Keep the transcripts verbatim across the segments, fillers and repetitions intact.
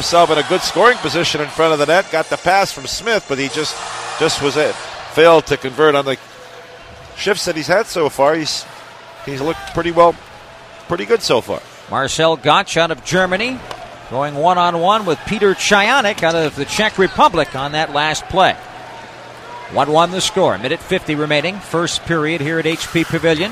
himself in a good scoring position in front of the net. Got the pass from Smith, but he just just was it. Failed to convert on the shifts that he's had so far. He's he's looked pretty well, pretty good so far. Marcel Gottsch out of Germany, going one-on-one with Peter Chayanek out of the Czech Republic on that last play. one one the score. Minute fifty remaining. First period here at H P Pavilion.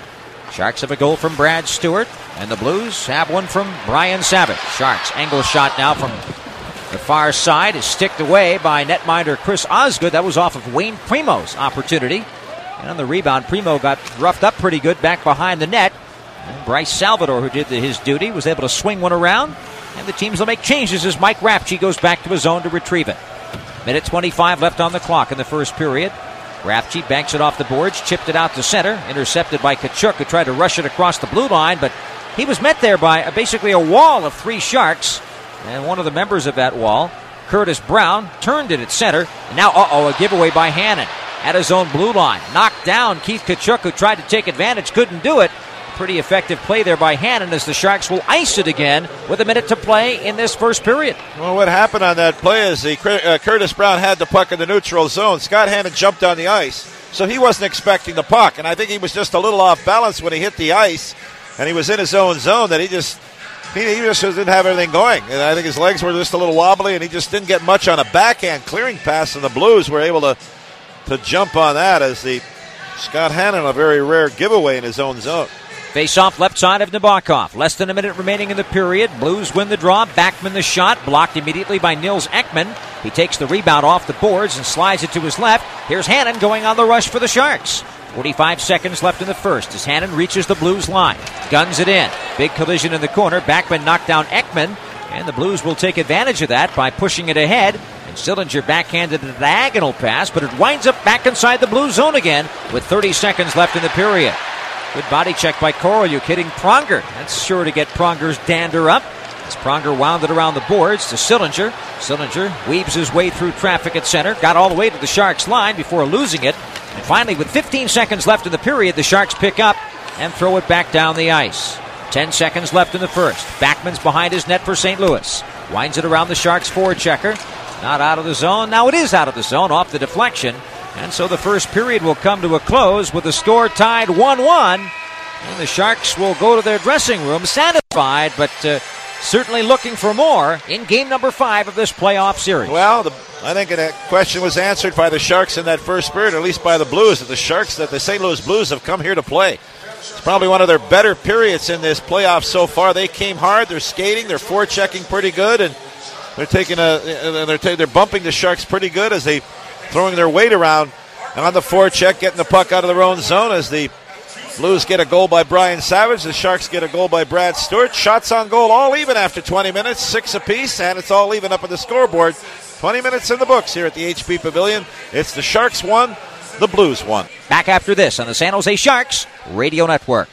Sharks have a goal from Brad Stewart, and the Blues have one from Brian Savage. Sharks angle shot now from the far side is sticked away by netminder Chris Osgood. That was off of Wayne Primo's opportunity. And on the rebound, Primo got roughed up pretty good back behind the net. And Bryce Salvador, who did the, his duty, was able to swing one around. And the teams will make changes as Mike Rafchi goes back to his zone to retrieve it. Minute twenty-five left on the clock in the first period. Rafchi banks it off the boards, chipped it out to center, intercepted by Tkachuk, who tried to rush it across the blue line, but he was met there by a, basically a wall of three Sharks, and one of the members of that wall, Curtis Brown, turned it at center, and now, uh-oh, a giveaway by Hannon at his own blue line. Knocked down Keith Tkachuk, who tried to take advantage, couldn't do it. Pretty effective play there by Hannon as the Sharks will ice it again with a minute to play in this first period. Well, what happened on that play is the uh, Curtis Brown had the puck in the neutral zone. Scott Hannon jumped on the ice, so he wasn't expecting the puck, and I think he was just a little off balance when he hit the ice, and he was in his own zone that he just he, he just didn't have everything going. And I think his legs were just a little wobbly, and he just didn't get much on a backhand clearing pass, and the Blues were able to, to jump on that as the Scott Hannon, a very rare giveaway in his own zone. Face-off left side of Nabokov. Less than a minute remaining in the period. Blues win the draw. Backman the shot. Blocked immediately by Nils Ekman. He takes the rebound off the boards and slides it to his left. Here's Hannon going on the rush for the Sharks. forty-five seconds left in the first as Hannon reaches the Blues line. Guns it in. Big collision in the corner. Backman knocked down Ekman. And the Blues will take advantage of that by pushing it ahead. And Sillinger backhanded a diagonal pass, but it winds up back inside the Blues zone again with thirty seconds left in the period. Good body check by Korolyuk hitting Pronger. That's sure to get Pronger's dander up. As Pronger wound it around the boards to Sillinger. Sillinger weaves his way through traffic at center. Got all the way to the Sharks line before losing it. And finally, with fifteen seconds left in the period, the Sharks pick up and throw it back down the ice. ten seconds left in the first. Backman's behind his net for Saint Louis. Winds it around the Sharks forechecker. Not out of the zone. Now it is out of the zone off the deflection. And so the first period will come to a close with the score tied one one. And the Sharks will go to their dressing room satisfied, but uh, certainly looking for more in game number five of this playoff series. Well, the, I think that question was answered by the Sharks in that first period, or at least by the Blues, that the Sharks, that the Saint Louis Blues have come here to play. It's probably one of their better periods in this playoff so far. They came hard, they're skating, they're forechecking pretty good, and they're taking a, they're t- they're bumping the Sharks pretty good as they throwing their weight around on the forecheck, getting the puck out of their own zone as the Blues get a goal by Brian Savage. The Sharks get a goal by Brad Stewart. Shots on goal all even after twenty minutes, six apiece, and it's all even up on the scoreboard. twenty minutes in the books here at the H P Pavilion. It's the Sharks one, the Blues one. Back after this on the San Jose Sharks Radio Network.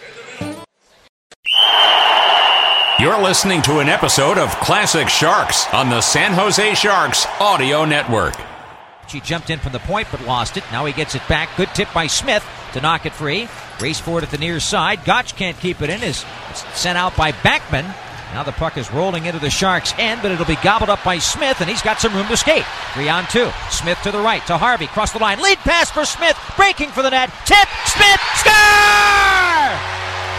You're listening to an episode of Classic Sharks on the San Jose Sharks Audio Network. He jumped in from the point but lost it. Now he gets it back. Good tip by Smith to knock it free. Race for it at the near side. Gottsch can't keep it in. It's sent out by Backman. Now the puck is rolling into the Sharks' end, but it'll be gobbled up by Smith, and he's got some room to skate. Three on two. Smith to the right to Harvey. Cross the line. Lead pass for Smith. Breaking for the net. Tip. Smith. Score!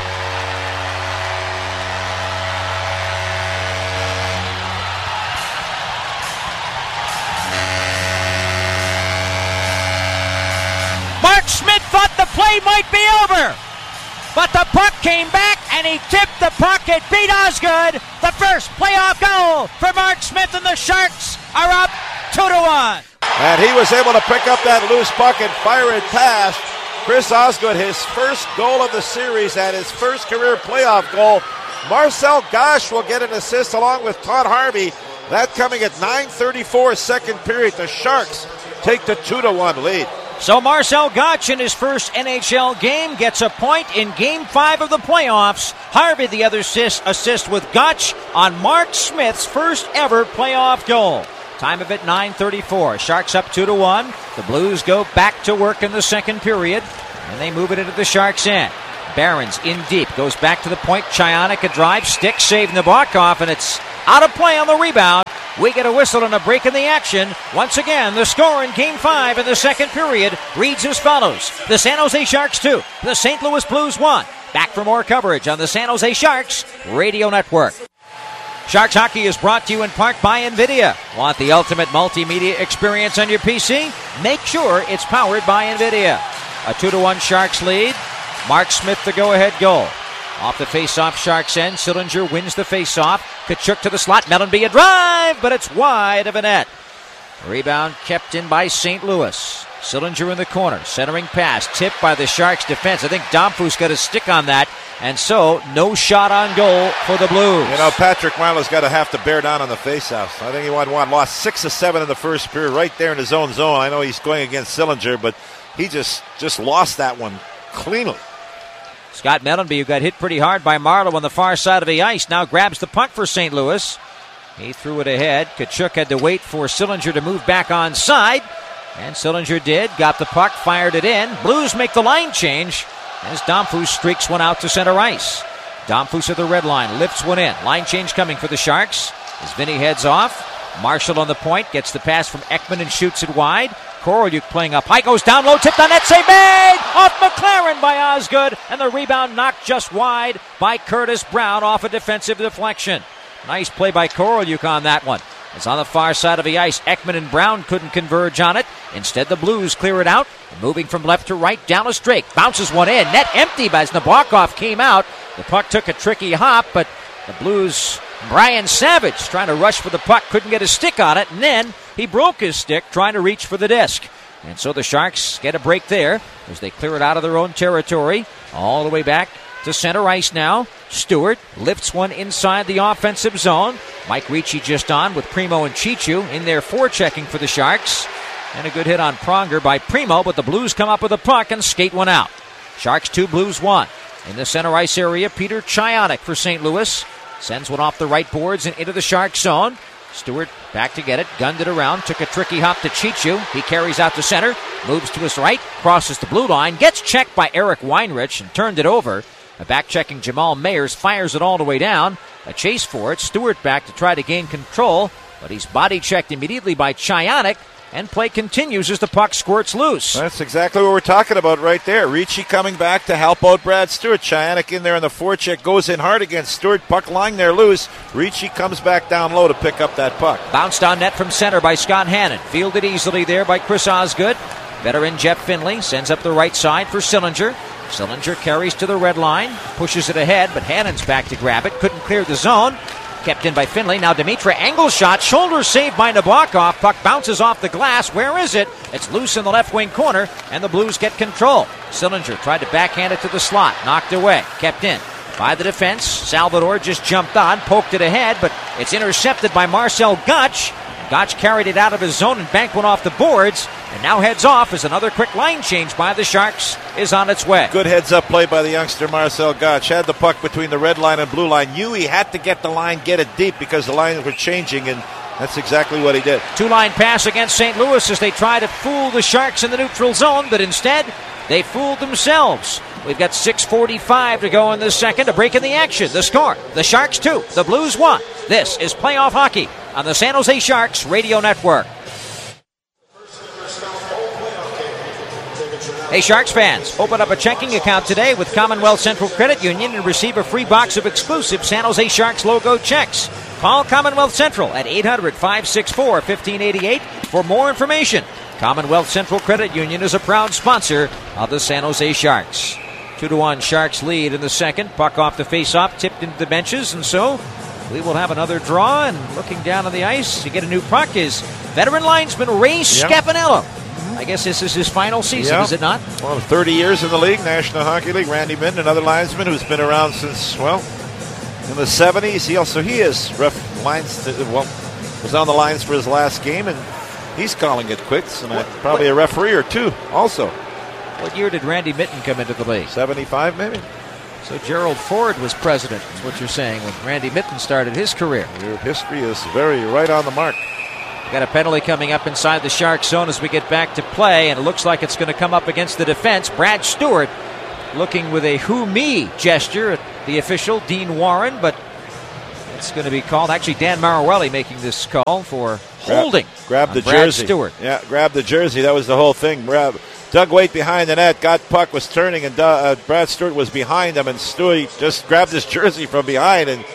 Mark Schmidt thought the play might be over, but the puck came back and he tipped the puck. It beat Osgood. The first playoff goal for Mark Smith, and the Sharks are up two to one. And he was able to pick up that loose puck and fire it past Chris Osgood, his first goal of the series and his first career playoff goal. Marcel Gottsch will get an assist along with Todd Harvey. That coming at nine thirty-four second period. The Sharks take the two to one lead. So Marcel Gottsch in his first N H L game gets a point in Game five of the playoffs. Harvey the other assist, assist with Gottsch on Mark Smith's first ever playoff goal. Time of it nine thirty-four. Sharks up two to one. The Blues go back to work in the second period, and they move it into the Sharks' end. Barons in deep, goes back to the point. Chayanek a drive, stick save Nabokov, and it's out of play on the rebound. We get a whistle and a break in the action. Once again, the score in Game five in the second period reads as follows. The San Jose Sharks two, the Saint Louis Blues one. Back for more coverage on the San Jose Sharks Radio Network. Sharks Hockey is brought to you in part by NVIDIA. Want the ultimate multimedia experience on your P C? Make sure it's powered by NVIDIA. A two to one Sharks lead. Mark Smith the go-ahead goal. Off the face-off Sharks end. Sillinger wins the face-off. Kachuk to the slot. Mellenby a drive, but it's wide of a net. Rebound kept in by Saint Louis. Sillinger in the corner. Centering pass. Tipped by the Sharks defense. I think Domfus got a stick on that. And so, no shot on goal for the Blues. You know, Patrick Marleau's got to have to bear down on the faceoffs. I think he won one. Lost six of seven in the first period, right there in his own zone. I know he's going against Sillinger, but he just, just lost that one cleanly. Scott Mellenby, who got hit pretty hard by Marleau on the far side of the ice, now grabs the puck for Saint Louis. He threw it ahead. Kachuk had to wait for Sillinger to move back onside. And Sillinger did. Got the puck, fired it in. Blues make the line change as Domfus streaks one out to center ice. Domfus at the red line, lifts one in. Line change coming for the Sharks as Vinny heads off. Marshall on the point, gets the pass from Ekman and shoots it wide. Korolyuk playing up high, goes down low, tipped on net, save made! Off McLaren by Osgood, and the rebound knocked just wide by Curtis Brown off a defensive deflection. Nice play by Korolyuk on that one. It's on the far side of the ice. Ekman and Brown couldn't converge on it. Instead, the Blues clear it out. Moving from left to right, down a straight. Bounces one in. Net empty as Nabokov came out. The puck took a tricky hop, but the Blues, Brian Savage, trying to rush for the puck, couldn't get a stick on it, and then he broke his stick trying to reach for the disc. And so the Sharks get a break there as they clear it out of their own territory. All the way back to center ice now. Stewart lifts one inside the offensive zone. Mike Ricci just on with Primo and Chichu in there forechecking for the Sharks. And a good hit on Pronger by Primo, but the Blues come up with the puck and skate one out. Sharks two, Blues one. In the center ice area, Peter Chionik for Saint Louis. Sends one off the right boards and into the Sharks zone. Stewart back to get it, gunned it around, took a tricky hop to Chichu. He carries out to center, moves to his right, crosses the blue line, gets checked by Eric Weinrich and turned it over. A back-checking Jamal Mayers fires it all the way down. A chase for it. Stewart back to try to gain control, but he's body-checked immediately by Chionik, and play continues as the puck squirts loose. That's exactly what we're talking about right there. Ricci coming back to help out Brad Stewart. Chionik in there on the forecheck, goes in hard against Stewart. Puck lying there loose. Ricci comes back down low to pick up that puck. Bounced on net from center by Scott Hannon. Fielded easily there by Chris Osgood. Veteran Jeff Finley sends up the right side for Sillinger. Sillinger carries to the red line, pushes it ahead, but Hannon's back to grab it. Couldn't clear the zone. Kept in by Finley. Now Dimitra angle shot. Shoulder saved by Nabokov. Puck bounces off the glass. Where is it? It's loose in the left wing corner, and the Blues get control. Sillinger tried to backhand it to the slot. Knocked away. Kept in by the defense. Salvador just jumped on, poked it ahead, but it's intercepted by Marcel Gotch. Gotch carried it out of his zone and banked one off the boards, and now heads off as another quick line change by the Sharks is on its way. Good heads-up play by the youngster Marcel Gotch. Had the puck between the red line and blue line. Knew he had to get the line, get it deep because the lines were changing, and that's exactly what he did. Two-line pass against Saint Louis as they try to fool the Sharks in the neutral zone, but instead they fooled themselves. We've got six forty-five to go in the second. A break in the action. The score, the Sharks two, the Blues one. This is Playoff Hockey on the San Jose Sharks Radio Network. Hey, Sharks fans, open up a checking account today with Commonwealth Central Credit Union and receive a free box of exclusive San Jose Sharks logo checks. Call Commonwealth Central at eight hundred, five six four, one five eight eight for more information. Commonwealth Central Credit Union is a proud sponsor of the San Jose Sharks. Two to one Sharks lead in the second. Puck off the face-off, tipped into the benches, and so we will have another draw. And looking down on the ice to get a new puck is veteran linesman Ray Scapanello. I guess this is his final season, yeah. Is it not? Well, thirty years in the league, National Hockey League. Randy Minton, another linesman who's been around since, well, in the seventies. He also, he is ref lines, to, well, was on the lines for his last game, and he's calling it quits, and what, probably what, a referee or two also. What year did Randy Minton come into the league? seventy-five, maybe. So Gerald Ford was president, is what you're saying, when Randy Minton started his career. Your history is very right on the mark. We've got a penalty coming up inside the Sharks zone as we get back to play, and it looks like it's going to come up against the defense. Brad Stewart looking with a who me gesture at the official, Dean Warren, but It's going to be called. Actually, Dan Maruelli making this call for holding. Grab, grab the Brad jersey. Stewart. Yeah, grab the jersey. That was the whole thing. Grab, Doug Waite behind the net, got puck, was turning, and uh, Brad Stewart was behind him, and Stewie just grabbed his jersey from behind and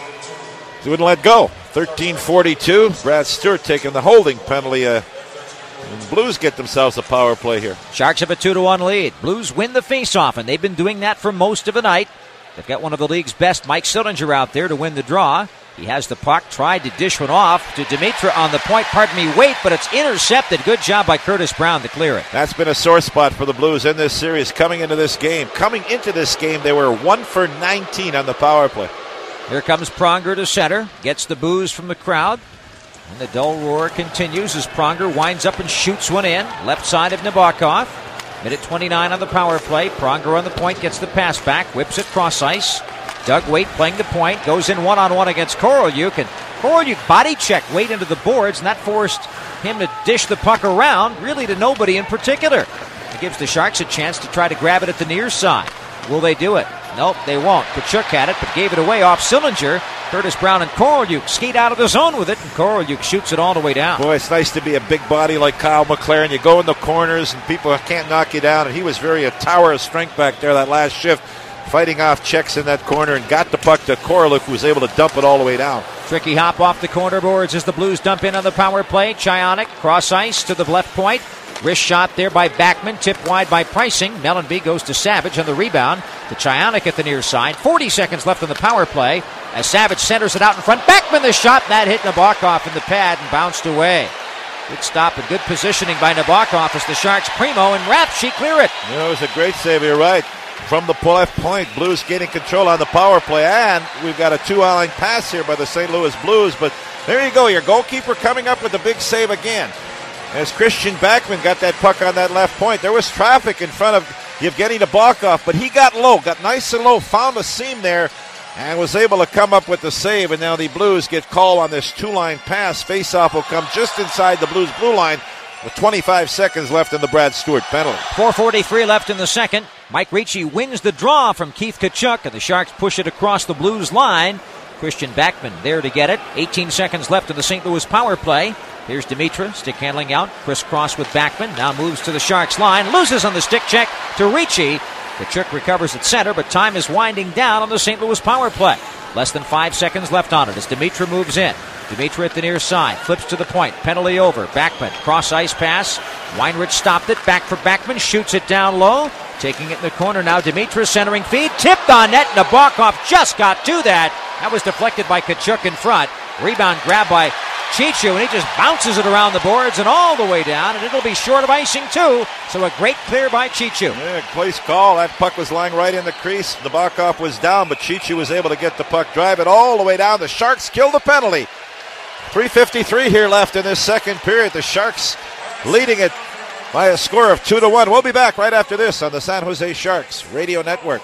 he wouldn't let go. thirteen forty-two. Brad Stewart taking the holding penalty. Uh, and Blues get themselves a power play here. Sharks have a two to one lead. Blues win the faceoff, and they've been doing that for most of the night. They've got one of the league's best, Mike Sillinger, out there to win the draw. He has the puck, tried to dish one off to Dimitra on the point, pardon me, Waite, but it's intercepted. Good job by Curtis Brown to clear it. That's been a sore spot for the Blues in this series coming into this game. Coming into this game, they were one for nineteen on the power play. Here comes Pronger to center, gets the boos from the crowd. And the dull roar continues as Pronger winds up and shoots one in. Left side of Nabokov. Minute twenty-nine on the power play. Pronger on the point, gets the pass back, whips it cross ice. Doug Waite playing the point, goes in one-on-one against Korolyuk, and Korolyuk body checked Waite into the boards, and that forced him to dish the puck around, really to nobody in particular. It gives the Sharks a chance to try to grab it at the near side. Will they do it? Nope, they won't. Tkachuk had it, but gave it away off Sillinger. Curtis Brown and Korolyuk skate out of the zone with it, and Korolyuk shoots it all the way down. Boy, it's nice to be a big body like Kyle McLaren. You go in the corners, and people can't knock you down, and he was very a tower of strength back there that last shift, fighting off checks in that corner and got the puck to Korolyuk, who was able to dump it all the way down. Tricky hop off the corner boards as the Blues dump in on the power play. Chionik, cross ice to the left point. Wrist shot there by Backman, tipped wide by Pricing. Mellanby goes to Savage on the rebound. To Chionik at the near side. forty seconds left on the power play as Savage centers it out in front. Backman the shot, that hit Nabokov in the pad and bounced away. Good stop and good positioning by Nabokov as the Sharks primo and Rapshi clear it. You know, it was a great save, you're right. From the left point, Blues getting control on the power play, and we've got a two-line pass here by the Saint Louis Blues, but there you go, your goalkeeper coming up with a big save again. As Christian Backman got that puck on that left point, there was traffic in front of Yevgeny Nabokov, but he got low, got nice and low, found a seam there, and was able to come up with the save, and now the Blues get called on this two-line pass. Face-off will come just inside the Blues blue line with twenty-five seconds left in the Brad Stewart penalty. four forty-three left in the second. Mike Ricci wins the draw from Keith Tkachuk, and the Sharks push it across the Blues line. Christian Backman there to get it. eighteen seconds left in the Saint Louis power play. Here's Dimitra, stick handling out, crisscross with Backman, now moves to the Sharks line, loses on the stick check to Ricci. Tkachuk recovers at center, but time is winding down on the Saint Louis power play. Less than five seconds left on it as Dimitra moves in. Dimitra at the near side, flips to the point, penalty over. Backman, cross ice pass. Weinrich stopped it, back for Backman, shoots it down low. Taking it in the corner now, Dimitra centering feed, tipped on net. Nabokov just got to that. That was deflected by Tkachuk in front. Rebound grabbed by Chichu, and he just bounces it around the boards and all the way down, and it'll be short of icing too. So a great clear by Chichu. Yeah, place call. That puck was lying right in the crease. Nabokov was down, but Chichu was able to get the puck, drive it all the way down. The Sharks kill the penalty. three fifty-three here left in this second period. The Sharks leading it by a score of two to one. We'll be back right after this on the San Jose Sharks Radio Network.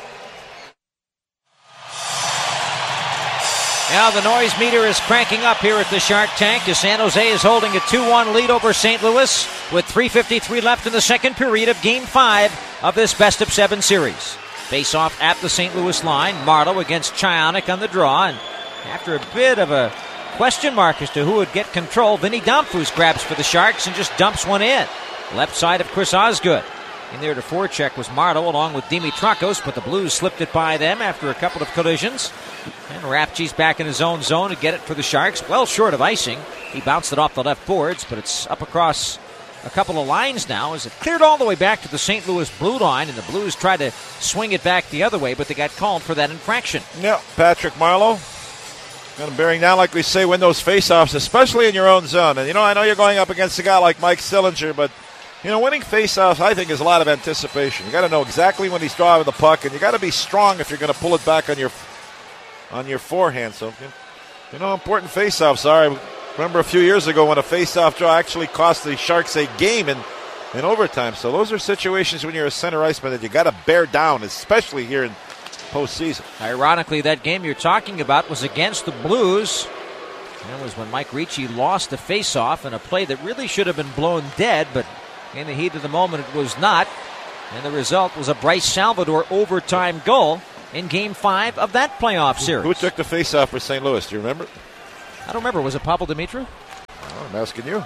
Now the noise meter is cranking up here at the Shark Tank as San Jose is holding a two one lead over Saint Louis with three fifty-three left in the second period of Game five of this best of seven series. Face off at the Saint Louis line. Marleau against Chionik on the draw, and after a bit of a question mark as to who would get control, Vinny Damphus grabs for the Sharks and just dumps one in. Left side of Chris Osgood. In there to forecheck was Marleau along with Dimitrakos, but the Blues slipped it by them after a couple of collisions. And Rapchi's back in his own zone to get it for the Sharks. Well short of icing. He bounced it off the left boards, but it's up across a couple of lines now as it cleared all the way back to the Saint Louis blue line, and the Blues tried to swing it back the other way, but they got called for that infraction. Yeah, Patrick Marleau. Kind of bearing down, like we say, win those faceoffs, especially in your own zone. And, you know, I know you're going up against a guy like Mike Sillinger, but, you know, winning faceoffs, I think, is a lot of anticipation. You got to know exactly when he's driving the puck, and you got to be strong if you're going to pull it back on your on your forehand. So, you know how important faceoffs are. I remember a few years ago when a faceoff draw actually cost the Sharks a game in, in overtime. So those are situations when you're a center iceman that you got to bear down, especially here in postseason. Ironically, that game you're talking about was against the Blues. That was when Mike Ricci lost the faceoff in a play that really should have been blown dead, but in the heat of the moment it was not. And the result was a Bryce Salvador overtime goal. in Game five of that playoff series. Who took the faceoff for Saint Louis? Do you remember? I don't remember. Was it Pavel Dimitru? Oh, I'm asking you.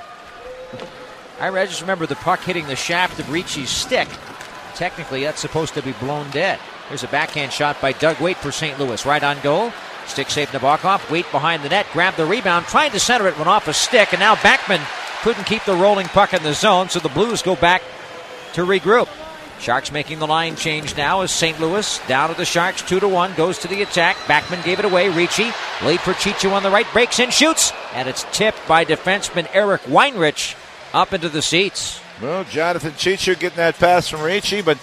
I just remember the puck hitting the shaft of Ricci's stick. Technically, that's supposed to be blown dead. There's a backhand shot by Doug Weight for Saint Louis. Right on goal. Stick saved Nabokov. Weight behind the net. Grabbed the rebound. Trying to center it. Went off a stick. And now Backman couldn't keep the rolling puck in the zone. So the Blues go back to regroup. Sharks making the line change now as Saint Louis down to the Sharks. Two to one. Goes to the attack. Backman gave it away. Ricci. Late for Chichu on the right. Breaks in. Shoots. And it's tipped by defenseman Eric Weinrich up into the seats. Well, Jonathan Chichu getting that pass from Ricci, but,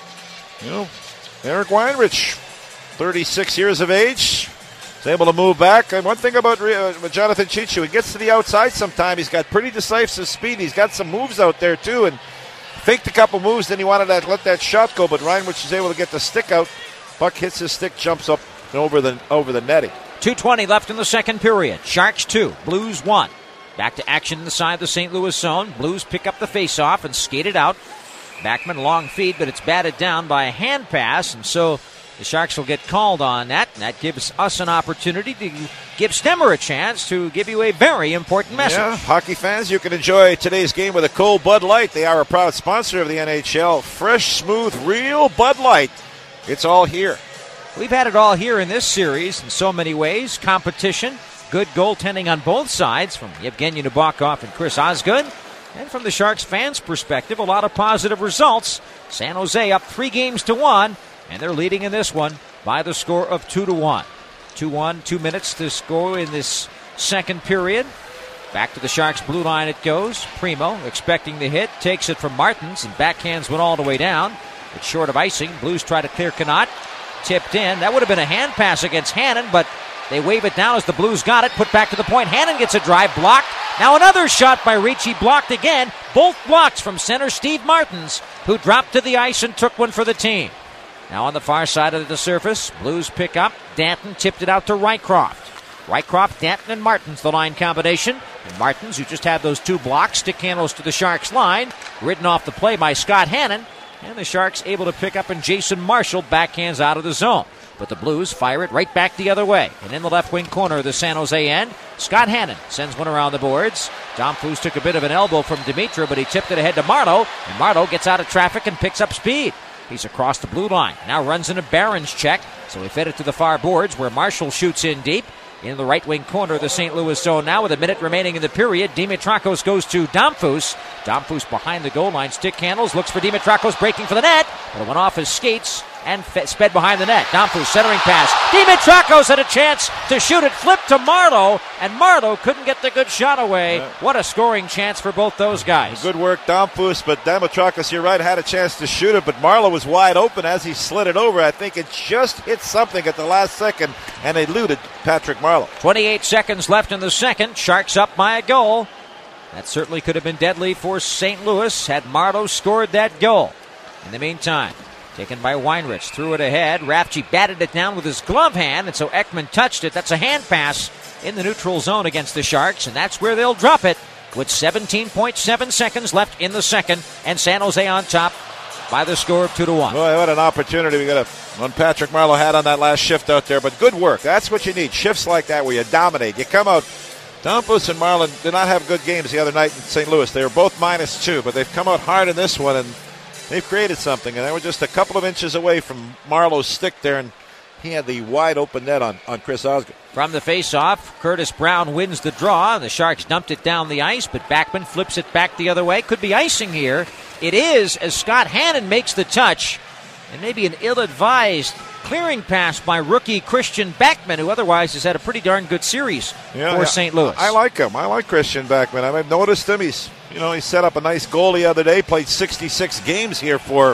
you know, Eric Weinrich, thirty-six years of age, is able to move back. And one thing about uh, Jonathan Chichu, he gets to the outside sometime. He's got pretty decisive speed. He's got some moves out there, too, and faked a couple moves, then he wanted to let that shot go, but Weinrich is able to get the stick out. Puck hits his stick, jumps up over the, over the netting. two twenty left in the second period. Sharks two, Blues one. Back to action inside the Saint Louis zone. Blues pick up the faceoff and skate it out. Backman long feed, but it's batted down by a hand pass, and so the Sharks will get called on that. And that gives us an opportunity to give Stemmer a chance to give you a very important message. Yeah, hockey fans, you can enjoy today's game with a cold Bud Light. They are a proud sponsor of the N H L. Fresh, smooth, real Bud Light. It's all here. We've had it all here in this series in so many ways. Competition. Good goaltending on both sides from Yevgeny Nabokov and Chris Osgood. And from the Sharks fans' perspective, a lot of positive results. San Jose up three games to one, and they're leading in this one by the score of two to one. two one, two minutes to score in this second period. Back to the Sharks' blue line it goes. Primo expecting the hit, takes it from Martins, and backhands went all the way down. It's short of icing. Blues try to clear Connaught. Tipped in. That would have been a hand pass against Hannon, but they wave it down as the Blues got it. Put back to the point. Hannon gets a drive. Blocked. Now another shot by Ricci. Blocked again. Both blocks from center Steve Martins, who dropped to the ice and took one for the team. Now on the far side of the surface, Blues pick up. Danton tipped it out to Rycroft. Rycroft, Danton, and Martins, the line combination. And Martins, who just had those two blocks, stick handles to the Sharks line. Ridden off the play by Scott Hannon. And the Sharks able to pick up, and Jason Marshall backhands out of the zone. But the Blues fire it right back the other way. And in the left wing corner of the San Jose end, Scott Hannon sends one around the boards. Domfus took a bit of an elbow from Dimitra, but he tipped it ahead to Marleau. And Marleau gets out of traffic and picks up speed. He's across the blue line. Now runs in a Barron's check. So he fed it to the far boards where Marshall shoots in deep. In the right wing corner of the Saint Louis zone now with a minute remaining in the period. Dimitrakos goes to Domfus. Domfus behind the goal line. Stick handles. Looks for Dimitrakos breaking for the net. But it went off his skates and fe- sped behind the net. Domfus centering pass. Dimitrakos had a chance to shoot it. Flipped to Marleau. And Marleau couldn't get the good shot away. Yeah. What a scoring chance for both those guys. Good work, Domfus. But Dimitrakos, you're right, had a chance to shoot it. But Marleau was wide open as he slid it over. I think it just hit something at the last second and eluded Patrick Marleau. twenty-eight seconds left in the second. Sharks up by a goal. That certainly could have been deadly for Saint Louis had Marleau scored that goal. In the meantime, taken by Weinrich, threw it ahead. Rafchi batted it down with his glove hand, and so Ekman touched it. That's a hand pass in the neutral zone against the Sharks, and that's where they'll drop it with seventeen point seven seconds left in the second, and San Jose on top by the score of two to one. Boy, what an opportunity we got a, one Patrick Marleau had on that last shift out there, but good work. That's what you need, shifts like that where you dominate. You come out. Domfus and Marlin did not have good games the other night in Saint Louis. They were both minus two, but they've come out hard in this one, and they've created something. And they were just a couple of inches away from Marlowe's stick there, and he had the wide open net on, on Chris Osgood. From the faceoff, Curtis Brown wins the draw, and the Sharks dumped it down the ice, but Backman flips it back the other way. Could be icing here. It is, as Scott Hannon makes the touch, and maybe an ill-advised clearing pass by rookie Christian Backman, who otherwise has had a pretty darn good series yeah, for yeah. Saint Louis. I like him. I like Christian Backman. I've noticed him. He's, you know, he set up a nice goal the other day. Played sixty-six games here for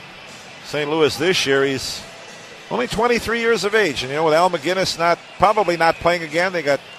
Saint Louis this year. He's only twenty-three years of age, and you know, with Al McGinnis not probably not playing again, they got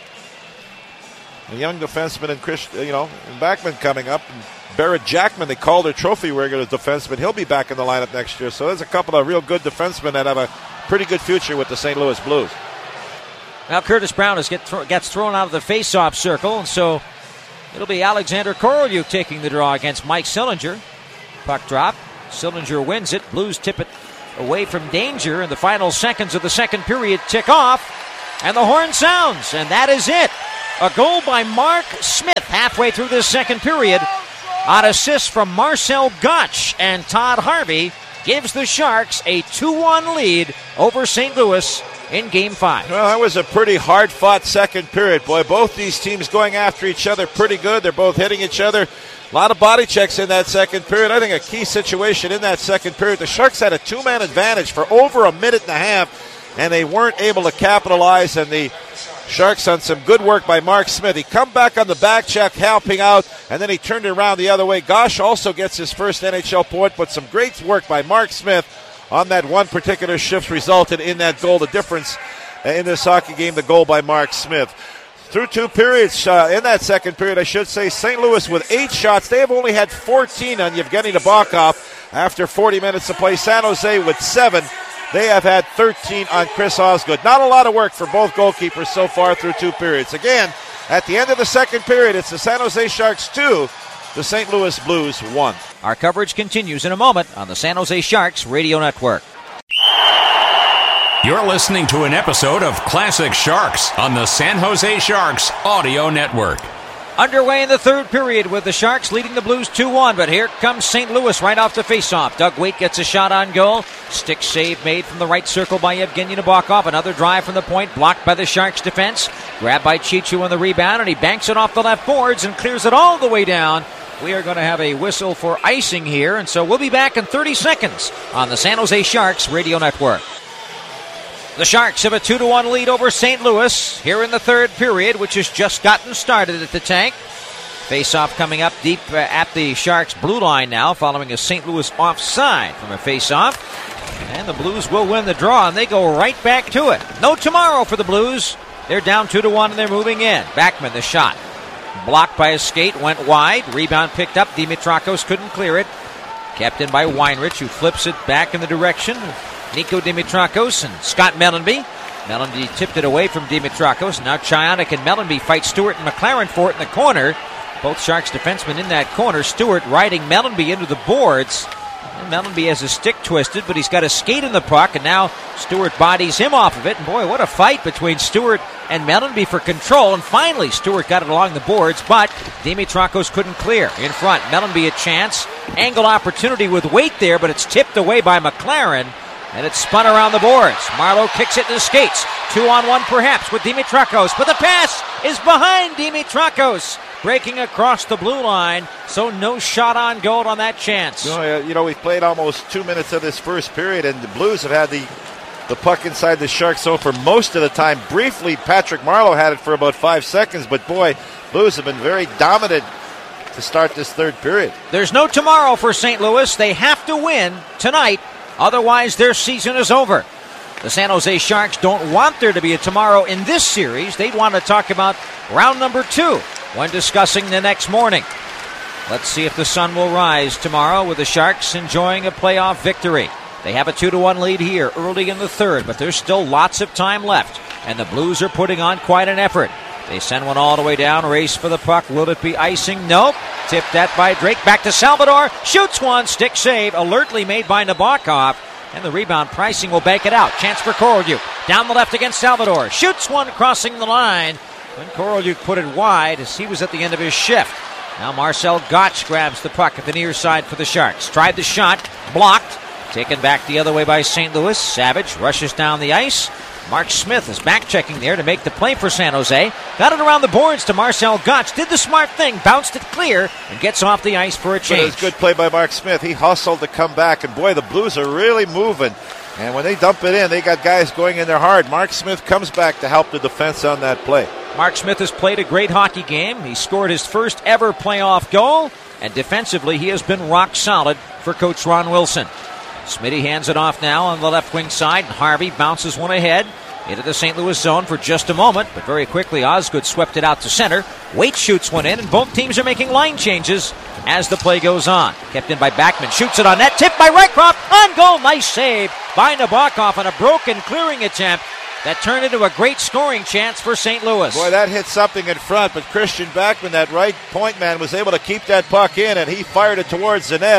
a young defenseman and Chris, you know, and Backman coming up. And Barrett Jackman, they called her trophy regular defenseman. He'll be back in the lineup next year. So there's a couple of real good defensemen that have a pretty good future with the Saint Louis Blues. Now Curtis Brown is get th- gets thrown out of the faceoff circle, and so it'll be Alexander Korolyuk taking the draw against Mike Sillinger. Puck drop. Sillinger wins it. Blues tip it away from danger, and the final seconds of the second period tick off, and the horn sounds, and that is it. A goal by Mark Smith halfway through this second period on assist from Marcel Gotch, and Todd Harvey gives the Sharks a two one lead over Saint Louis in Game five. Well, that was a pretty hard-fought second period. Boy, both these teams going after each other pretty good. They're both hitting each other. A lot of body checks in that second period. I think a key situation in that second period. The Sharks had a two-man advantage for over a minute and a half, and they weren't able to capitalize, and the Sharks on some good work by Mark Smith. He come back on the back check, helping out, and then he turned it around the other way. Gosh also gets his first N H L point, but some great work by Mark Smith on that one particular shift resulted in that goal. The difference in this hockey game, the goal by Mark Smith. Through two periods, uh, in that second period, I should say, Saint Louis with eight shots. They have only had fourteen on Yevgeny Nabokov after forty minutes of play. San Jose with seven. They have had thirteen on Chris Osgood. Not a lot of work for both goalkeepers so far through two periods. Again, at the end of the second period, it's the San Jose Sharks two, the Saint Louis Blues one. Our coverage continues in a moment on the San Jose Sharks Radio Network. You're listening to an episode of Classic Sharks on the San Jose Sharks Audio Network. Underway in the third period with the Sharks leading the Blues two one, but here comes Saint Louis right off the faceoff. Doug Weight gets a shot on goal. Stick save made from the right circle by Yevgeny Nabokov. Another drive from the point, blocked by the Sharks defense. Grabbed by Chichu on the rebound, and he banks it off the left boards and clears it all the way down. We are going to have a whistle for icing here, and so we'll be back in thirty seconds on the San Jose Sharks Radio Network. The Sharks have a two to one lead over Saint Louis here in the third period, which has just gotten started at the tank. Face-off coming up deep uh, at the Sharks' blue line now, following a Saint Louis offside from a face-off. And the Blues will win the draw, and they go right back to it. No tomorrow for the Blues. They're down two to one, and they're moving in. Backman, the shot. Blocked by his skate, went wide. Rebound picked up. Dimitrakos couldn't clear it. Kept in by Weinrich, who flips it back in the direction of Nico Dimitrakos and Scott Mellanby. Mellanby tipped it away from Dimitrakos. Now Chionik and Mellanby fight Stewart and McLaren for it in the corner. Both Sharks defensemen in that corner. Stewart riding Mellanby into the boards. And Mellanby has his stick twisted, but he's got a skate in the puck, and now Stewart bodies him off of it. And boy, what a fight between Stewart and Mellanby for control. And finally, Stewart got it along the boards, but Dimitrakos couldn't clear. In front, Mellanby a chance. Angle opportunity with Weight there, but it's tipped away by McLaren. And it's spun around the boards. Marleau kicks it in the skates. Two on one perhaps with Dimitrakos. But the pass is behind Dimitrakos. Breaking across the blue line. So no shot on goal on that chance. You know, you know, we've played almost two minutes of this first period, and the Blues have had the, the puck inside the Sharks zone for most of the time. Briefly, Patrick Marleau had it for about five seconds. But boy, Blues have been very dominant to start this third period. There's no tomorrow for Saint Louis. They have to win tonight. Otherwise, their season is over. The San Jose Sharks don't want there to be a tomorrow in this series. They'd want to talk about round number two when discussing the next morning. Let's see if the sun will rise tomorrow with the Sharks enjoying a playoff victory. They have a two to one lead here early in the third, but there's still lots of time left, and the Blues are putting on quite an effort. They send one all the way down, race for the puck. Will it be icing? Nope. Tipped that by Drake. Back to Salvador. Shoots one. Stick save. Alertly made by Nabokov. And the rebound, Pricing will bank it out. Chance for Korolyuk. Down the left against Salvador. Shoots one crossing the line. When Korolyuk put it wide as he was at the end of his shift. Now Marcel Gotch grabs the puck at the near side for the Sharks. Tried the shot. Blocked. Taken back the other way by Saint Louis. Savage rushes down the ice. Mark Smith is back-checking there to make the play for San Jose. Got it around the boards to Marcel Gotch. Did the smart thing, bounced it clear, and gets off the ice for a change. But it was good play by Mark Smith. He hustled to come back, and boy, the Blues are really moving. And when they dump it in, they got guys going in there hard. Mark Smith comes back to help the defense on that play. Mark Smith has played a great hockey game. He scored his first ever playoff goal, and defensively he has been rock solid for Coach Ron Wilson. Smitty hands it off now on the left wing side. Harvey bounces one ahead into the Saint Louis zone for just a moment, but very quickly Osgood swept it out to center. Weight shoots one in, and both teams are making line changes as the play goes on. Kept in by Backman, shoots it on net, tipped by Rycroft, on goal, nice save by Nabokov on a broken clearing attempt that turned into a great scoring chance for Saint Louis. Boy, that hit something in front, but Christian Backman, that right point man, was able to keep that puck in, and he fired it towards the net, and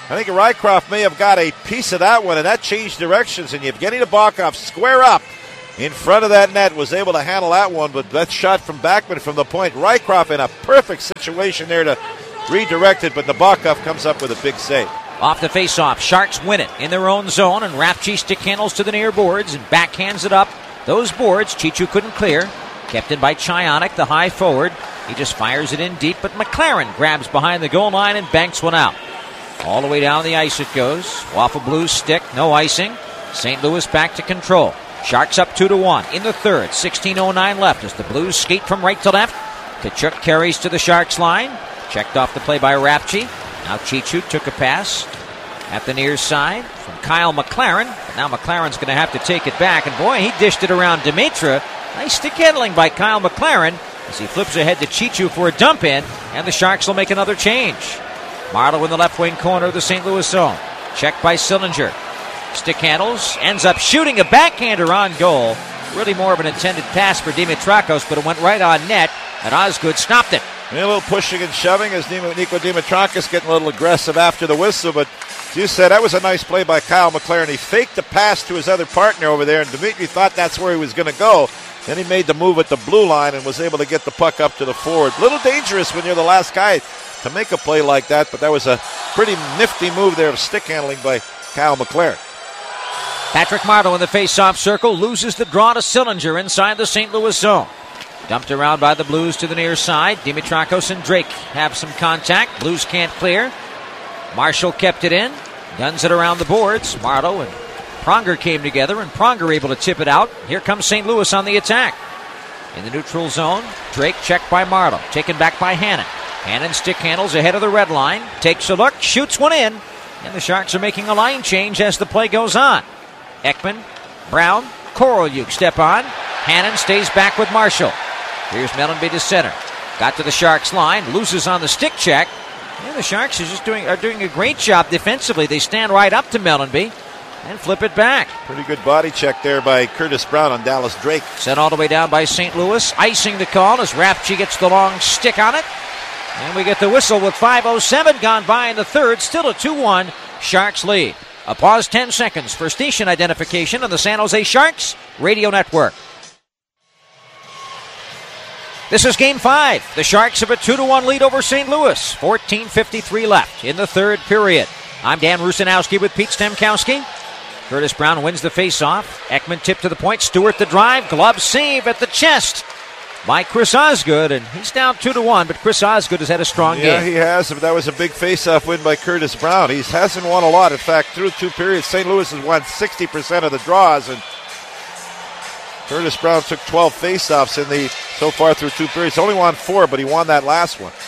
I think Rycroft may have got a piece of that one, and that changed directions, and Yevgeny Nabokov square up in front of that net, was able to handle that one, but that shot from Backman from the point. Rycroft in a perfect situation there to redirect it, but Nabokov comes up with a big save. Off the faceoff, Sharks win it in their own zone, and Rapchi stick handles to the near boards and backhands it up. Those boards, Chichu couldn't clear. Kept in by Chionik, the high forward. He just fires it in deep, but McLaren grabs behind the goal line and banks one out. All the way down the ice it goes. Waffle Blues stick, no icing. Saint Louis back to control. Sharks up two to one in the third. sixteen oh nine left as the Blues skate from right to left. Tkachuk carries to the Sharks line. Checked off the play by Rapchi. Now Chichu took a pass at the near side from Kyle McLaren. But now McLaren's going to have to take it back. And boy, he dished it around Dimitra. Nice stick handling by Kyle McLaren as he flips ahead to Chichu for a dump in. And the Sharks will make another change. Marlowe in the left wing corner of the Saint Louis zone. Checked by Sillinger. Stick handles. Ends up shooting a backhander on goal. Really more of an intended pass for Dimitrakos, but it went right on net. And Osgood stopped it. A little pushing and shoving as Nico Dimitrakis getting a little aggressive after the whistle, but as you said, that was a nice play by Kyle McLaren. He faked the pass to his other partner over there, and Dimitri thought that's where he was going to go. Then he made the move at the blue line and was able to get the puck up to the forward. A little dangerous when you're the last guy to make a play like that, but that was a pretty nifty move there of stick handling by Kyle McLaren. Patrick Marleau in the face-off circle loses the draw to Sillinger inside the Saint Louis zone. Dumped around by the Blues to the near side. Dimitrakos and Drake have some contact. Blues can't clear. Marshall kept it in. Guns it around the boards. Marleau and Pronger came together, and Pronger able to tip it out. Here comes Saint Louis on the attack. In the neutral zone, Drake checked by Marleau. Taken back by Hannon. Hannon stick handles ahead of the red line. Takes a look, shoots one in. And the Sharks are making a line change as the play goes on. Ekman, Brown, Korolyuk step on. Hannon stays back with Marshall. Here's Mellenby to center. Got to the Sharks line, loses on the stick check. And the Sharks are just doing are doing a great job defensively. They stand right up to Mellenby and flip it back. Pretty good body check there by Curtis Brown on Dallas Drake. Sent all the way down by Saint Louis. Icing the call as Rapchi gets the long stick on it. And we get the whistle with five oh seven gone by in the third. Still a two one Sharks lead. A pause ten seconds for station identification on the San Jose Sharks Radio Network. This is Game five. The Sharks have a two to one lead over Saint Louis. fourteen fifty-three left in the third period. I'm Dan Rusanowski with Pete Stemkowski. Curtis Brown wins the faceoff. Ekman tipped to the point. Stewart the drive. Glove save at the chest by Chris Osgood. And he's down two to one, but Chris Osgood has had a strong yeah, game. Yeah, he has. But that was a big faceoff win by Curtis Brown. He hasn't won a lot. In fact, through two periods, Saint Louis has won sixty percent of the draws. And Curtis Brown took twelve faceoffs in the so far through two periods. Only won four, but he won that last one.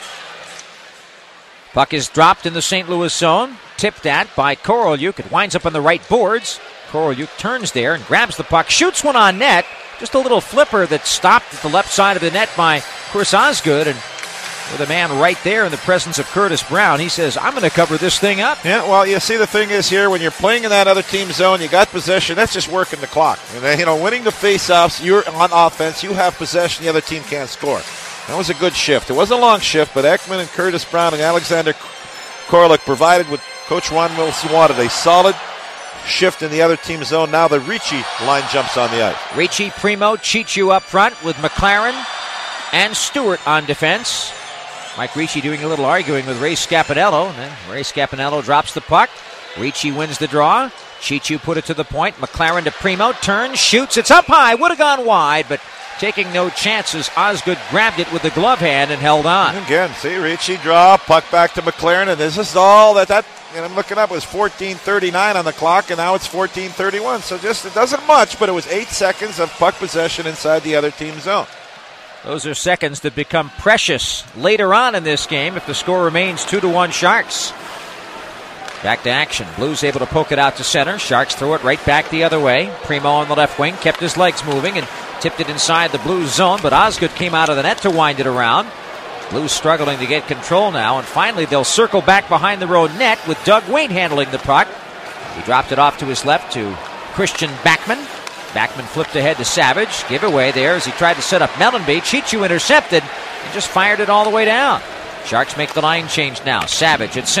Puck is dropped in the Saint Louis zone. Tipped at by Korolyuk. It winds up on the right boards. Korolyuk turns there and grabs the puck. Shoots one on net. Just a little flipper that stopped at the left side of the net by Chris Osgood. And with a man right there in the presence of Curtis Brown, he says, I'm going to cover this thing up. Yeah, well, you see, the thing is here, when you're playing in that other team's zone, you got possession, that's just working the clock. And, you know, winning the faceoffs, you're on offense, you have possession, the other team can't score. That was a good shift. It wasn't a long shift, but Ekman and Curtis Brown and Alexander Korolyuk provided what Coach Ron Wilson wanted, a solid shift in the other team's zone. Now the Ricci line jumps on the ice. Ricci, Primo, Chichu up front with McLaren and Stewart on defense. Mike Ricci doing a little arguing with Ray Scapanello. And then Ray Scapanello drops the puck. Ricci wins the draw. Chichu put it to the point. McLaren to Primo. Turns, shoots. It's up high. Would have gone wide, but taking no chances. Osgood grabbed it with the glove hand and held on. And again, see, Ricci draw, puck back to McLaren, and this is all that that, and I'm looking up, it was fourteen thirty-nine on the clock, and now it's fourteen thirty-one. So just, it doesn't much, but it was eight seconds of puck possession inside the other team's zone. Those are seconds that become precious later on in this game if the score remains two to one Sharks. Back to action. Blues able to poke it out to center. Sharks throw it right back the other way. Primo on the left wing kept his legs moving and tipped it inside the Blues zone, but Osgood came out of the net to wind it around. Blues struggling to get control now, and finally they'll circle back behind their own net with Doug Waite handling the puck. He dropped it off to his left to Christian Backman. Backman flipped ahead to Savage. Giveaway there as he tried to set up Mellenby. Chichu intercepted and just fired it all the way down. Sharks make the line change now. Savage at center.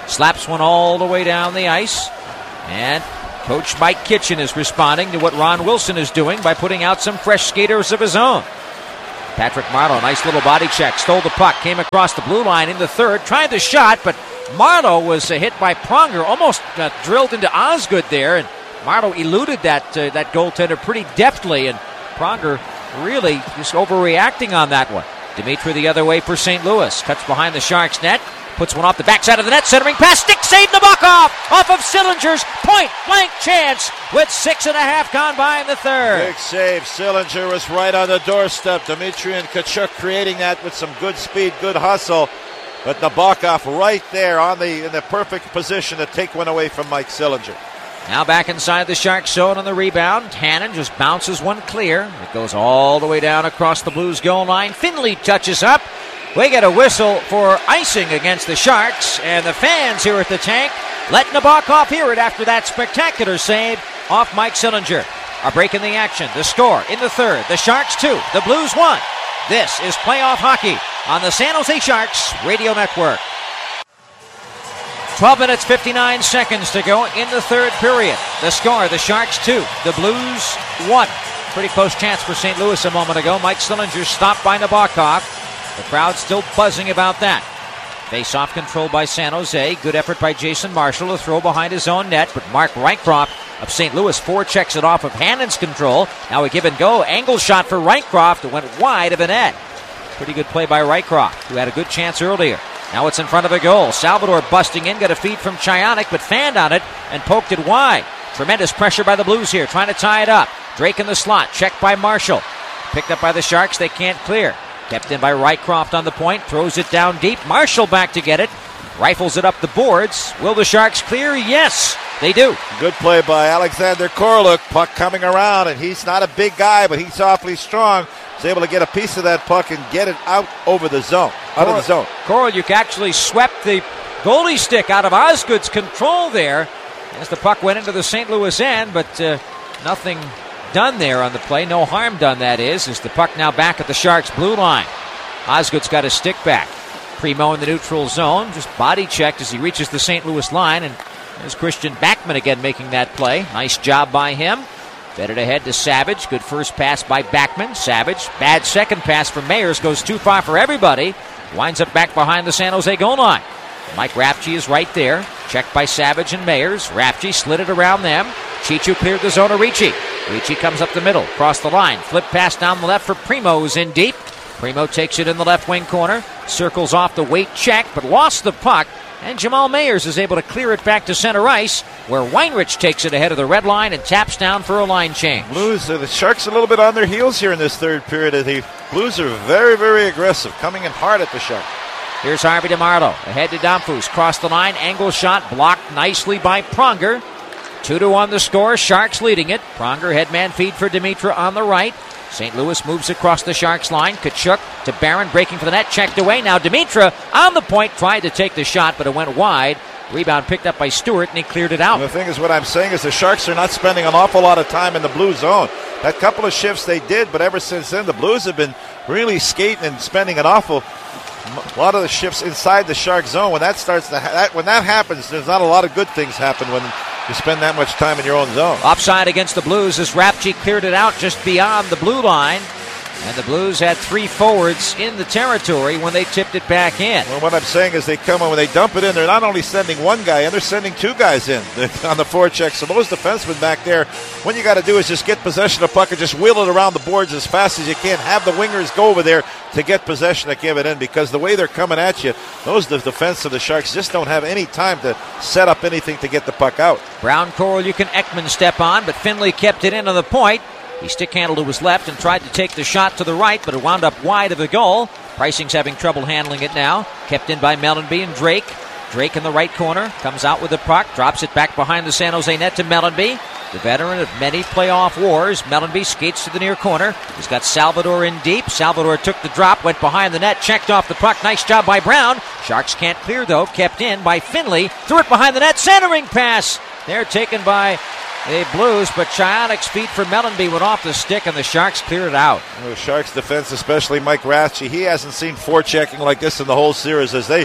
Slaps one all the way down the ice. And Coach Mike Kitchen is responding to what Ron Wilson is doing by putting out some fresh skaters of his own. Patrick Marleau, nice little body check, stole the puck, came across the blue line in the third, tried the shot, but Marleau was uh, hit by Pronger, almost uh, drilled into Osgood there, and Marleau eluded that uh, that goaltender pretty deftly, and Pronger really just overreacting on that one. Dimitri the other way for Saint Louis, cuts behind the Sharks net, puts one off the backside of the net, centering pass, stick save Nabokov off of Sillinger's point blank chance with six and a half gone by in the third. Big save. Sillinger was right on the doorstep. Dimitri and Tkachuk creating that with some good speed, good hustle. But Nabokov right there on the in the perfect position to take one away from Mike Sillinger. Now back inside the Sharks zone on the rebound. Hannon just bounces one clear. It goes all the way down across the Blues goal line. Finley touches up. We get a whistle for icing against the Sharks, and the fans here at the tank let Nabokov hear it after that spectacular save off Mike Sillinger. A break in the action. The score in the third. The Sharks two. The Blues one. This is playoff hockey on the San Jose Sharks Radio Network. twelve minutes, fifty-nine seconds to go in the third period. The score, the Sharks two, the Blues one. Pretty close chance for Saint Louis a moment ago. Mike Sillinger stopped by Nabokov. The crowd still buzzing about that. Face-off controlled by San Jose. Good effort by Jason Marshall to throw behind his own net, but Mark Rycroft of Saint Louis forechecks it off of Hannon's control. Now a give and go. Angle shot for Rycroft. It went wide of the net. Pretty good play by Rycroft, who had a good chance earlier. Now it's in front of a goal. Salvador busting in, got a feed from Chionik, but fanned on it and poked it wide. Tremendous pressure by the Blues here, trying to tie it up. Drake in the slot, checked by Marshall. Picked up by the Sharks, they can't clear. Kept in by Rycroft on the point, throws it down deep. Marshall back to get it. Rifles it up the boards. Will the Sharks clear? Yes, they do. Good play by Alexander Koroluk. Puck coming around, and he's not a big guy, but he's awfully strong. He's able to get a piece of that puck and get it out over the zone, out Kor- of the zone. Koroluk actually swept the goalie stick out of Osgood's control there as the puck went into the Saint Louis end, but uh, nothing done there on the play. No harm done, that is, as the puck now back at the Sharks' blue line. Osgood's got his stick back. Primo in the neutral zone, just body checked as he reaches the Saint Louis line, and there's Christian Backman again making that play. Nice job by him. Fed it ahead to Savage. Good first pass by Backman. Savage. Bad second pass from Mayers. Goes too far for everybody. Winds up back behind the San Jose goal line. Mike Rapchi is right there. Checked by Savage and Mayers. Rapchi slid it around them. Chichu cleared the zone of Ricci. Ricci comes up the middle. Across the line. Flip pass down the left for Primo, who's in deep. Primo takes it in the left wing corner. Circles off the weight check, but lost the puck. And Jamal Mayers is able to clear it back to center ice, where Weinrich takes it ahead of the red line and taps down for a line change. Blues, uh, the Sharks a little bit on their heels here in this third period. The Blues are very, very aggressive, coming in hard at the Sharks. Here's Harvey DeMarlo, ahead to Domfus, cross the line, angle shot, blocked nicely by Pronger. two to one the score, Sharks leading it. Pronger headman feed for Dimitra on the right. Saint Louis moves across the Sharks line. Tkachuk to Barron, breaking for the net, checked away. Now Dimitra on the point, tried to take the shot, but it went wide. Rebound picked up by Stewart, and he cleared it out. And the thing is, what I'm saying is the Sharks are not spending an awful lot of time in the blue zone. That couple of shifts they did, but ever since then, the Blues have been really skating and spending an awful a lot of the shifts inside the Shark zone. When that starts to ha- that, when that happens, there's not a lot of good things happen when you spend that much time in your own zone. Offside against the Blues as Rapchi cleared it out just beyond the blue line. And the Blues had three forwards in the territory when they tipped it back in. Well, what I'm saying is they come in, when they dump it in, they're not only sending one guy in, they're sending two guys in on the forecheck. So those defensemen back there, what you got to do is just get possession of the puck and just wheel it around the boards as fast as you can. Have the wingers go over there to get possession and give it in, because the way they're coming at you, those the defense of the Sharks just don't have any time to set up anything to get the puck out. Brown, Coral, you can Ekman step on, but Finley kept it in on the point. He stick-handled to his left and tried to take the shot to the right, but it wound up wide of the goal. Pricing's having trouble handling it now. Kept in by Mellanby and Drake. Drake in the right corner, comes out with the puck, drops it back behind the San Jose net to Mellanby. The veteran of many playoff wars, Mellanby skates to the near corner. He's got Salvador in deep. Salvador took the drop, went behind the net, checked off the puck. Nice job by Brown. Sharks can't clear, though. Kept in by Finley. Threw it behind the net. Centering pass. They're taken by the Blues, but Chionik's feet for Mellanby went off the stick, and the Sharks cleared it out. The Sharks defense, especially Mike Ratchey, he hasn't seen forechecking like this in the whole series, as they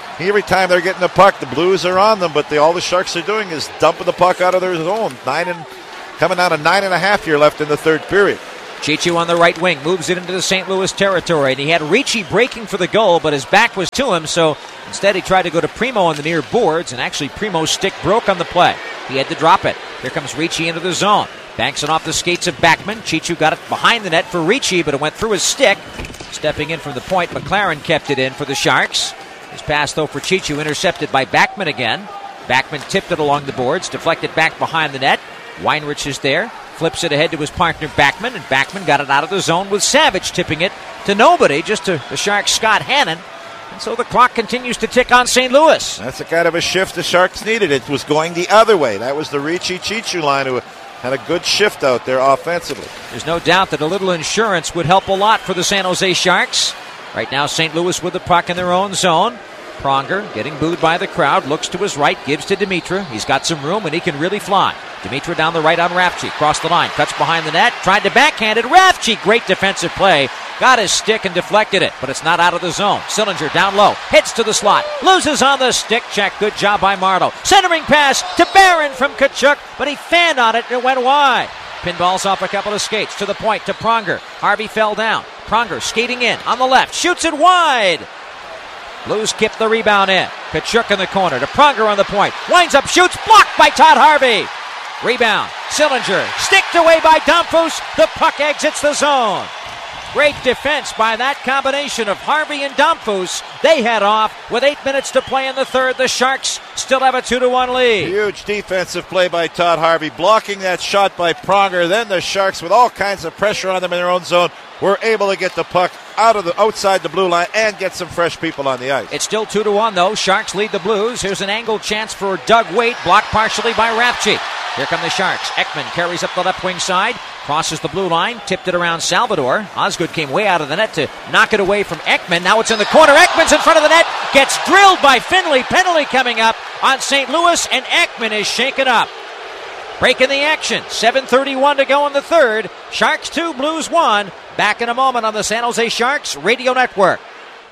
every time they're getting the puck, the Blues are on them, but the, all the Sharks are doing is dumping the puck out of their zone. Nine and coming down to nine and a half here left in the third period. Chichu on the right wing moves it into the Saint Louis territory, and he had Ricci breaking for the goal, but his back was to him, so instead he tried to go to Primo on the near boards, and actually Primo's stick broke on the play. He had to drop it. Here comes Ricci into the zone. Banks it off the skates of Backman. Chichu got it behind the net for Ricci, but it went through his stick. Stepping in from the point, McLaren kept it in for the Sharks. His pass, though, for Chichu, intercepted by Backman again. Backman tipped it along the boards, deflected back behind the net. Weinrich is there. Flips it ahead to his partner Backman, and Backman got it out of the zone with Savage tipping it to nobody, just to the Sharks' Scott Hannon. And so the clock continues to tick on Saint Louis. That's the kind of a shift the Sharks needed. It was going the other way. That was the Ricci-Chichu line who had a good shift out there offensively. There's no doubt that a little insurance would help a lot for the San Jose Sharks. Right now, Saint Louis with the puck in their own zone. Pronger getting booed by the crowd, looks to his right, gives to Dimitra. He's got some room and he can really fly. Dimitra down the right on Rafchi, cross the line, cuts behind the net, tried to backhand it. Rafchi, great defensive play, got his stick and deflected it, but it's not out of the zone. Sillinger down low, hits to the slot, loses on the stick check. Good job by Marleau. Centering pass to Barron from Tkachuk, but he fanned on it and it went wide. Pinballs off a couple of skates to the point to Pronger. Harvey fell down. Pronger skating in on the left, shoots it wide. Blues keep the rebound in. Tkachuk in the corner to Pronger on the point. Winds up, shoots, blocked by Todd Harvey. Rebound, Sillinger, sticked away by Domfus. The puck exits the zone. Great defense by that combination of Harvey and Domfus. They head off with eight minutes to play in the third. The Sharks still have a two to one lead. Huge defensive play by Todd Harvey, blocking that shot by Pronger. Then the Sharks, with all kinds of pressure on them in their own zone, were able to get the puck out of the outside the blue line and get some fresh people on the ice. It's still two to one though. Sharks lead the Blues. Here's an angled chance for Doug Waite, blocked partially by Rafchi. Here come the Sharks. Ekman carries up the left wing side, crosses the blue line, tipped it around Salvador. Osgood came way out of the net to knock it away from Ekman. Now it's in the corner. Ekman's in front of the net, gets drilled by Finley. Penalty coming up on Saint Louis, and Ekman is shaken up. Breaking the action. seven thirty-one to go in the third. Sharks two, Blues one. Back in a moment on the San Jose Sharks Radio Network.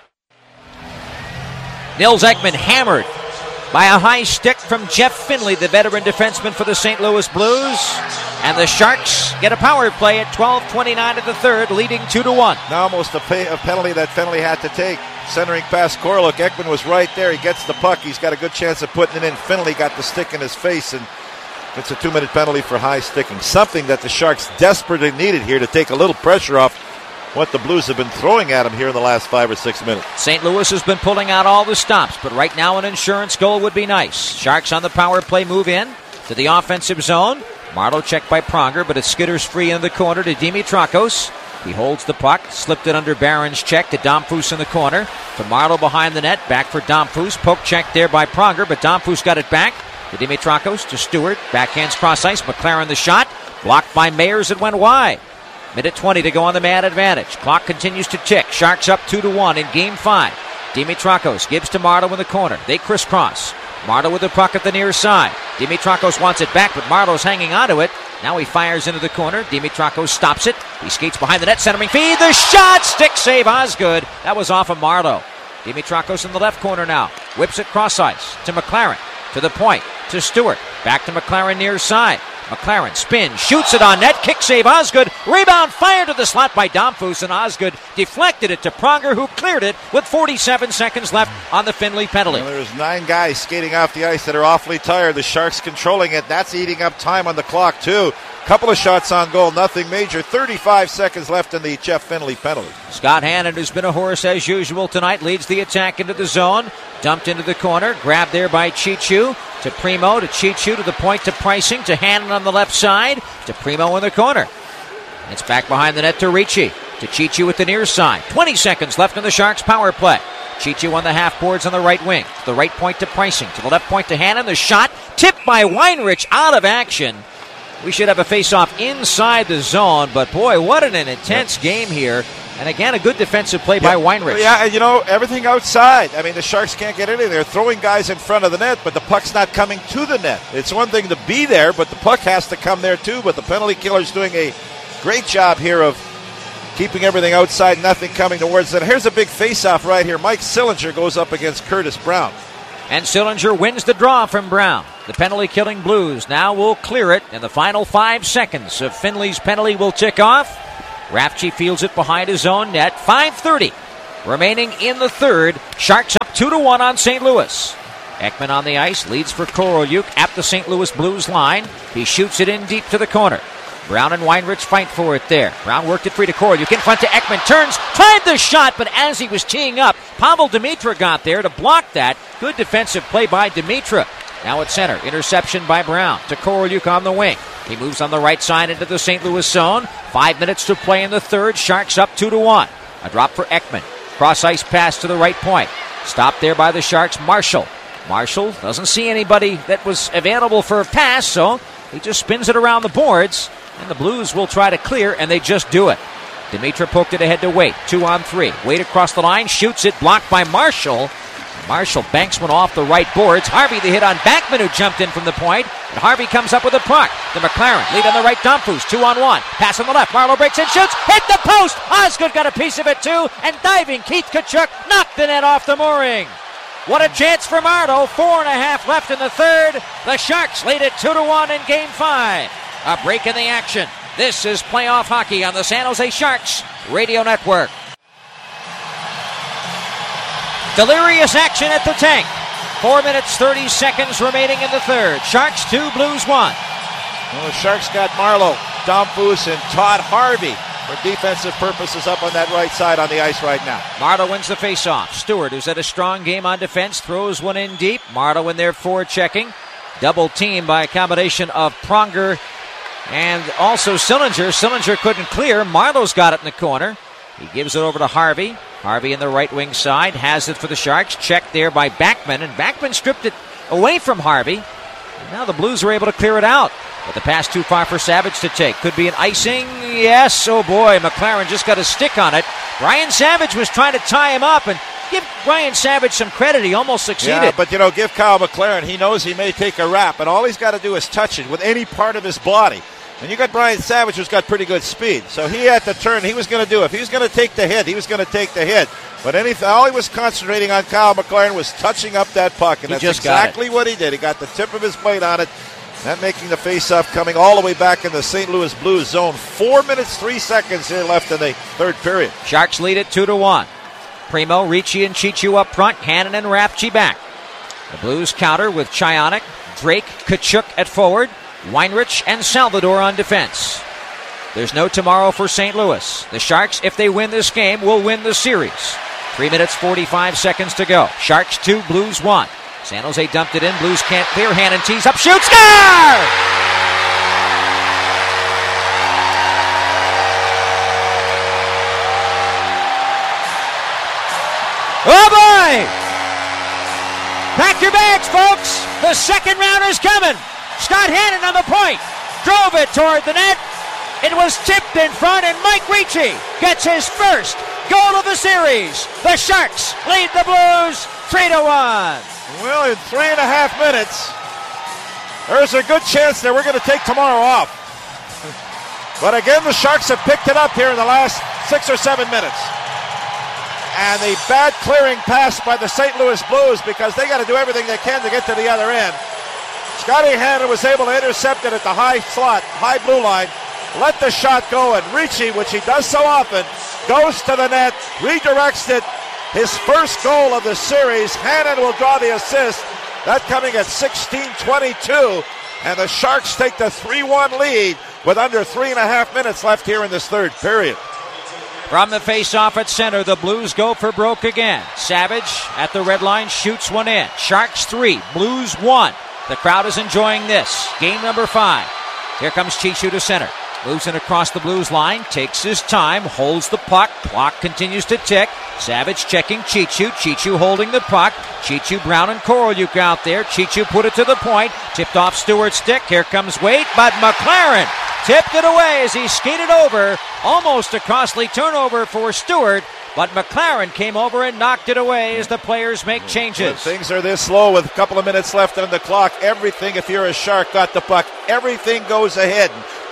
Nils Ekman hammered by a high stick from Jeff Finley, the veteran defenseman for the Saint Louis Blues. And the Sharks get a power play at twelve twenty-nine of the third, leading two to one. Now almost a, pay, a penalty that Finley had to take. Centering past Korluk. Ekman was right there. He gets the puck. He's got a good chance of putting it in. Finley got the stick in his face, and it's a two-minute penalty for high sticking. Something that the Sharks desperately needed here to take a little pressure off what the Blues have been throwing at them here in the last five or six minutes. Saint Louis has been pulling out all the stops, but right now an insurance goal would be nice. Sharks on the power play move in to the offensive zone. Marleau checked by Pronger, but it skitters free in the corner to Dimitrakos. He holds the puck, slipped it under Barron's check to Domfus in the corner. To Marleau behind the net, back for Domfus. Poke check there by Pronger, but Domfus got it back. To Dimitrakos, to Stewart, backhands cross ice. McLaren the shot, blocked by Mayers. It went wide. Minute twenty to go on the man advantage. Clock continues to tick. Sharks up two to one in game five. Dimitrakos gives to Marleau in the corner. They crisscross. Marleau with the puck at the near side. Dimitrakos wants it back, but Marleau's hanging onto it. Now he fires into the corner. Dimitrakos stops it. He skates behind the net, centering feed. The shot! Stick save, Osgood. That was off of Marleau. Dimitrakos in the left corner now. Whips it cross ice to McLaren. To the point. To Stewart. Back to McLaren near side. McLaren spins, shoots it on net, kick save Osgood, rebound fired to the slot by Domfus, and Osgood deflected it to Pronger, who cleared it with forty-seven seconds left on the Finley penalty. Well, there's nine guys skating off the ice that are awfully tired. The Sharks controlling it. That's eating up time on the clock too. Couple of shots on goal, nothing major. thirty-five seconds left in the Jeff Finley penalty. Scott Hannon, who's been a horse as usual tonight, leads the attack into the zone. Dumped into the corner, grabbed there by Chichu. To Primo, to Chichu, to the point, to Pricing, to Hannon on the left side, to Primo in the corner. It's back behind the net to Ricci, to Chichu at the near side. twenty seconds left in the Sharks' power play. Chichu on the half boards on the right wing. To the right point to Pricing, to the left point to Hannon. The shot tipped by Weinrich, out of action. We should have a face-off inside the zone, but boy, what an intense yep. game here. And again, a good defensive play yep. by Weinrich. Yeah, and you know, everything outside. I mean, the Sharks can't get anything. They're throwing guys in front of the net, but the puck's not coming to the net. It's one thing to be there, but the puck has to come there too. But the penalty killer's doing a great job here of keeping everything outside, nothing coming towards it. Here's a big face-off right here. Mike Sillinger goes up against Curtis Brown. And Sillinger wins the draw from Brown. The penalty-killing Blues now will clear it, and the final five seconds of Finley's penalty will tick off. Rafchi fields it behind his own net. five thirty remaining in the third. Sharks up two to one on Saint Louis. Ekman on the ice, leads for Korolyuk at the Saint Louis Blues line. He shoots it in deep to the corner. Brown and Weinrich fight for it there. Brown worked it free to Korolyuk. In front to Ekman. Turns, tried the shot, but as he was teeing up, Pavel Demitra got there to block that. Good defensive play by Demitra. Now at center. Interception by Brown to Korolyuk on the wing. He moves on the right side into the Saint Louis zone. Five minutes to play in the third. Sharks up two to one. A drop for Ekman. Cross-ice pass to the right point. Stopped there by the Sharks. Marshall. Marshall doesn't see anybody that was available for a pass, so he just spins it around the boards, and the Blues will try to clear, and they just do it. Demitra poked it ahead to Waite. Two on three. Waite across the line, shoots it, blocked by Marshall. Marshall banks one off the right boards. Harvey the hit on Backman, who jumped in from the point, and Harvey comes up with a puck. To McLaren, lead on the right, Domfus, two on one. Pass on the left, Marleau breaks in, shoots, hit the post! Osgood got a piece of it too, and diving Keith Tkachuk knocked the net off the mooring. What a chance for Marleau. Four and a half left in the third. The Sharks lead it two to one in game five. A break in the action. This is playoff hockey on the San Jose Sharks Radio Network. Delirious action at the tank. Four minutes, thirty seconds remaining in the third. Sharks two, Blues one. Well, the Sharks got Marleau, Domfus, and Todd Harvey for defensive purposes up on that right side on the ice right now. Marleau wins the faceoff. Stewart, who's had a strong game on defense, throws one in deep. Marleau in there forechecking. Double team by a combination of Pronger and also Sillinger. Sillinger couldn't clear. Marleau's got it in the corner. He gives it over to Harvey. Harvey in the right wing side has it for the Sharks. Checked there by Backman, and Backman stripped it away from Harvey. And now the Blues are able to clear it out. But the pass too far for Savage to take. Could be an icing. Yes. Oh boy, McLaren just got a stick on it. Brian Savage was trying to tie him up, and give Brian Savage some credit. He almost succeeded. Yeah, but you know, give Kyle McLaren. He knows he may take a wrap, and all he's got to do is touch it with any part of his body. And you got Brian Savage, who's got pretty good speed. So he had to turn. He was going to do it. If he was going to take the hit, he was going to take the hit. But anything, all he was concentrating on, Kyle McLaren, was touching up that puck. And he that's just exactly what he did. He got the tip of his blade on it. That making the face-off coming all the way back in the Saint Louis Blues zone. Four minutes, three seconds here left in the third period. Sharks lead it two to one. Primo, Ricci, and Chichu up front. Hannon and Rafchi back. The Blues counter with Chionik, Drake, Tkachuk at forward. Weinrich and Salvador on defense. There's no tomorrow for Saint Louis. The Sharks, if they win this game, will win the series. Three minutes, forty-five seconds to go. Sharks two, Blues one. San Jose dumped it in. Blues can't clear. Hannon tees up, shoots, score! Oh boy! Pack your bags, folks. The second round is coming. Scott Hannon on the point. Drove it toward the net. It was tipped in front, and Mike Ricci gets his first goal of the series. The Sharks lead the Blues three to one. Well, in three and a half minutes, there's a good chance that we're going to take tomorrow off. But again, the Sharks have picked it up here in the last six or seven minutes. And the bad clearing pass by the Saint Louis Blues, because they got to do everything they can to get to the other end. Scotty Hannon was able to intercept it at the high slot, high blue line, let the shot go, and Ricci, which he does so often, goes to the net, redirects it. His first goal of the series. Hannon will draw the assist. That coming at sixteen twenty-two, and the Sharks take the three one lead with under three and a half minutes left here in this third period. From the face-off at center, the Blues go for broke again. Savage at the red line shoots one in. Sharks three, Blues one. The crowd is enjoying this. Game number five. Here comes Chichu to center. Moves in across the Blues line, takes his time, holds the puck. Clock continues to tick. Savage checking Chichu. Chichu holding the puck. Chichu, Brown, and Korolyuk out there. Chichu put it to the point. Tipped off Stewart's stick. Here comes Waite, but McLaren tipped it away as he skated over. Almost a costly turnover for Stewart, but McLaren came over and knocked it away as the players make changes. When things are this slow with a couple of minutes left on the clock, everything, if you're a Shark, got the puck, everything goes ahead.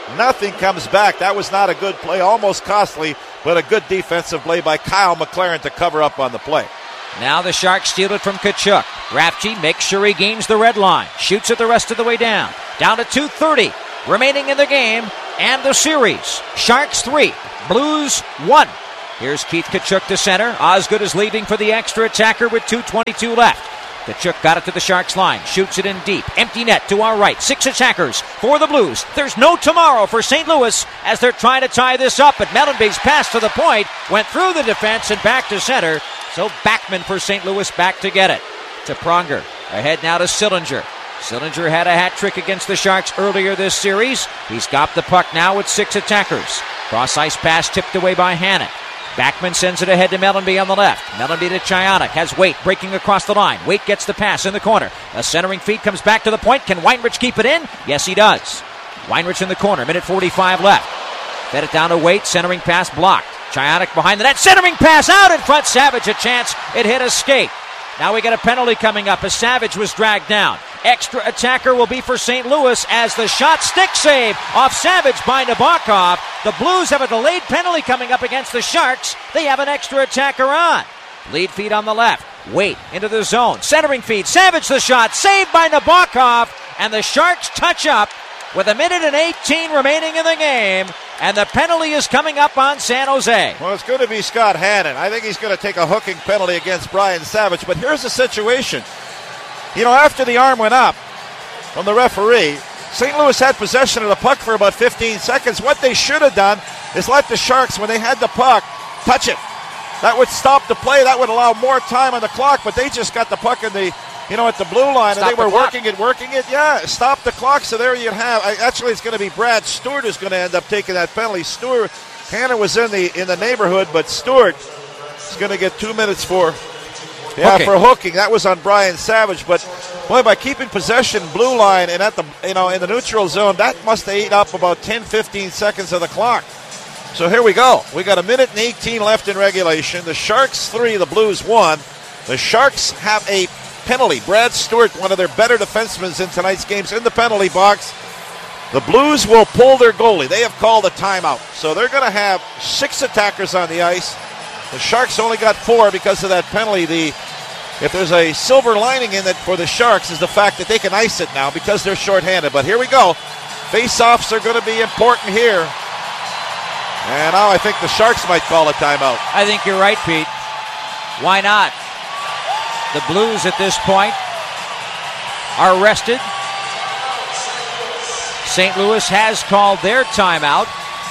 Nothing comes back. That was not a good play, almost costly, but a good defensive play by Kyle McLaren to cover up on the play. Now the Sharks steal it from Tkachuk. Rafchi makes sure he gains the red line. Shoots it the rest of the way down. Down to two thirty remaining in the game and the series. Sharks three, Blues one. Here's Keith Tkachuk to center. Osgood is leaving for the extra attacker with two twenty-two left. Tkachuk got it to the Sharks line. Shoots it in deep. Empty net to our right. Six attackers for the Blues. There's no tomorrow for Saint Louis as they're trying to tie this up. But Mellenby's pass to the point went through the defense and back to center. So Backman for Saint Louis back to get it. To Pronger. Ahead now to Sillinger. Sillinger had a hat trick against the Sharks earlier this series. He's got the puck now with six attackers. Cross-ice pass tipped away by Hannon. Backman sends it ahead to Mellenby on the left. Mellenby to Chianak. Has Waite breaking across the line. Waite gets the pass in the corner. A centering feed comes back to the point. Can Weinrich keep it in? Yes, he does. Weinrich in the corner. Minute forty-five left. Fed it down to Waite. Centering pass blocked. Chianak behind the net. Centering pass out in front. Savage a chance. It hit a skate. Now we get a penalty coming up as Savage was dragged down. Extra attacker will be for Saint Louis as the shot stick save off Savage by Nabokov. The Blues have a delayed penalty coming up against the Sharks. They have an extra attacker on. Lead feed on the left. Waite into the zone. Centering feed. Savage the shot. Saved by Nabokov. And the Sharks touch up with a minute and eighteen remaining in the game. And the penalty is coming up on San Jose. Well, it's going to be Scott Hannon. I think he's going to take a hooking penalty against Brian Savage. But here's the situation. You know, after the arm went up from the referee, Saint Louis had possession of the puck for about fifteen seconds. What they should have done is let the Sharks, when they had the puck, touch it. That would stop the play. That would allow more time on the clock. But they just got the puck in the, you know, at the blue line, Stop and they were the working it, working it. Yeah, stop the clock. So there you have. Actually, it's going to be Brad Stewart who's going to end up taking that penalty. Stewart, Hannah was in the in the neighborhood, but Stewart is going to get two minutes for. Yeah, hooking. for hooking. That was on Brian Savage. But boy, by keeping possession blue line and at the you know in the neutral zone, that must have ate up about ten, fifteen seconds of the clock. So here we go. We got a minute and eighteen left in regulation. The Sharks three, the Blues one. The Sharks have a penalty. Brad Stewart, one of their better defensemen in tonight's games, in the penalty box. The Blues will pull their goalie. They have called a timeout. So they're going to have six attackers on the ice. The Sharks only got four because of that penalty. The If there's a silver lining in it for the Sharks is the fact that they can ice it now because they're shorthanded. But here we go. Face-offs are going to be important here. And now I think the Sharks might call a timeout. I think you're right, Pete. Why not? The Blues at this point are rested. Saint Louis has called their timeout.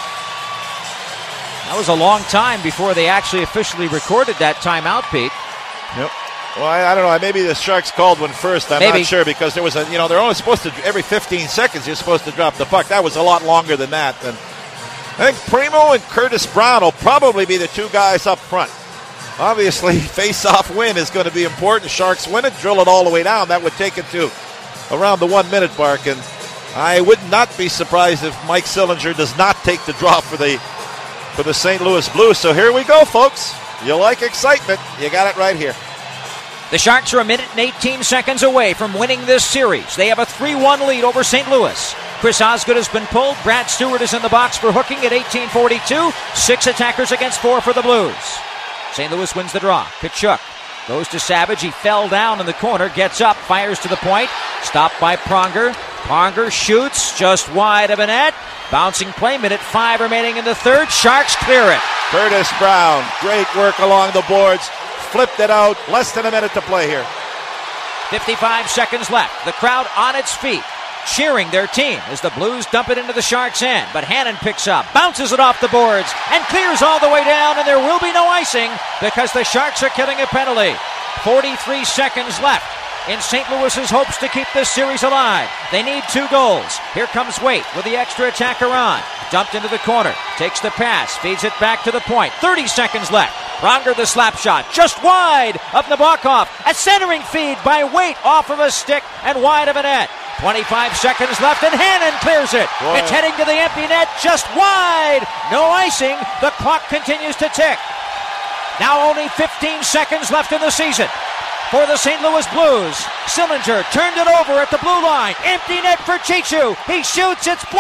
That was a long time before they actually officially recorded that timeout, Pete. Yep. Well, I, I don't know. Maybe the Sharks called one first. I'm Maybe. not sure because there was a, you know, they're only supposed to, every fifteen seconds, you're supposed to drop the puck. That was a lot longer than that. And I think Primo and Curtis Brown will probably be the two guys up front. Obviously, face-off win is going to be important. Sharks win it, drill it all the way down. That would take it to around the one-minute mark. And I would not be surprised if Mike Sillinger does not take the draw for the for the Saint Louis Blues. So here we go, folks. You like excitement. You got it right here. The Sharks are a minute and eighteen seconds away from winning this series. They have a three one lead over Saint Louis. Chris Osgood has been pulled. Brad Stewart is in the box for hooking at eighteen forty-two. Six attackers against four for the Blues. Saint Louis wins the draw. Tkachuk goes to Savage. He fell down in the corner. Gets up. Fires to the point. Stopped by Pronger. Pronger shoots just wide of a net. Bouncing play. Minute five remaining in the third. Sharks clear it. Curtis Brown. Great work along the boards. Flipped it out. Less than a minute to play here. fifty-five seconds left. The crowd on its feet, cheering their team as the Blues dump it into the Sharks' end. But Hannon picks up, bounces it off the boards, and clears all the way down, and there will be no icing because the Sharks are killing a penalty. forty-three seconds left in Saint Louis's hopes to keep this series alive. They need two goals. Here comes Waite with the extra attacker on. Dumped into the corner, takes the pass, feeds it back to the point. thirty seconds left. Pronger the slap shot, just wide of Nabokov. A centering feed by Waite off of a stick and wide of a net. twenty-five seconds left and Hannon clears it. Boy. It's heading to the empty net, just wide. No icing. The clock continues to tick. Now only fifteen seconds left in the season for the Saint Louis Blues. Sillinger turned it over at the blue line. Empty net for Chichu. He shoots. It's blocked.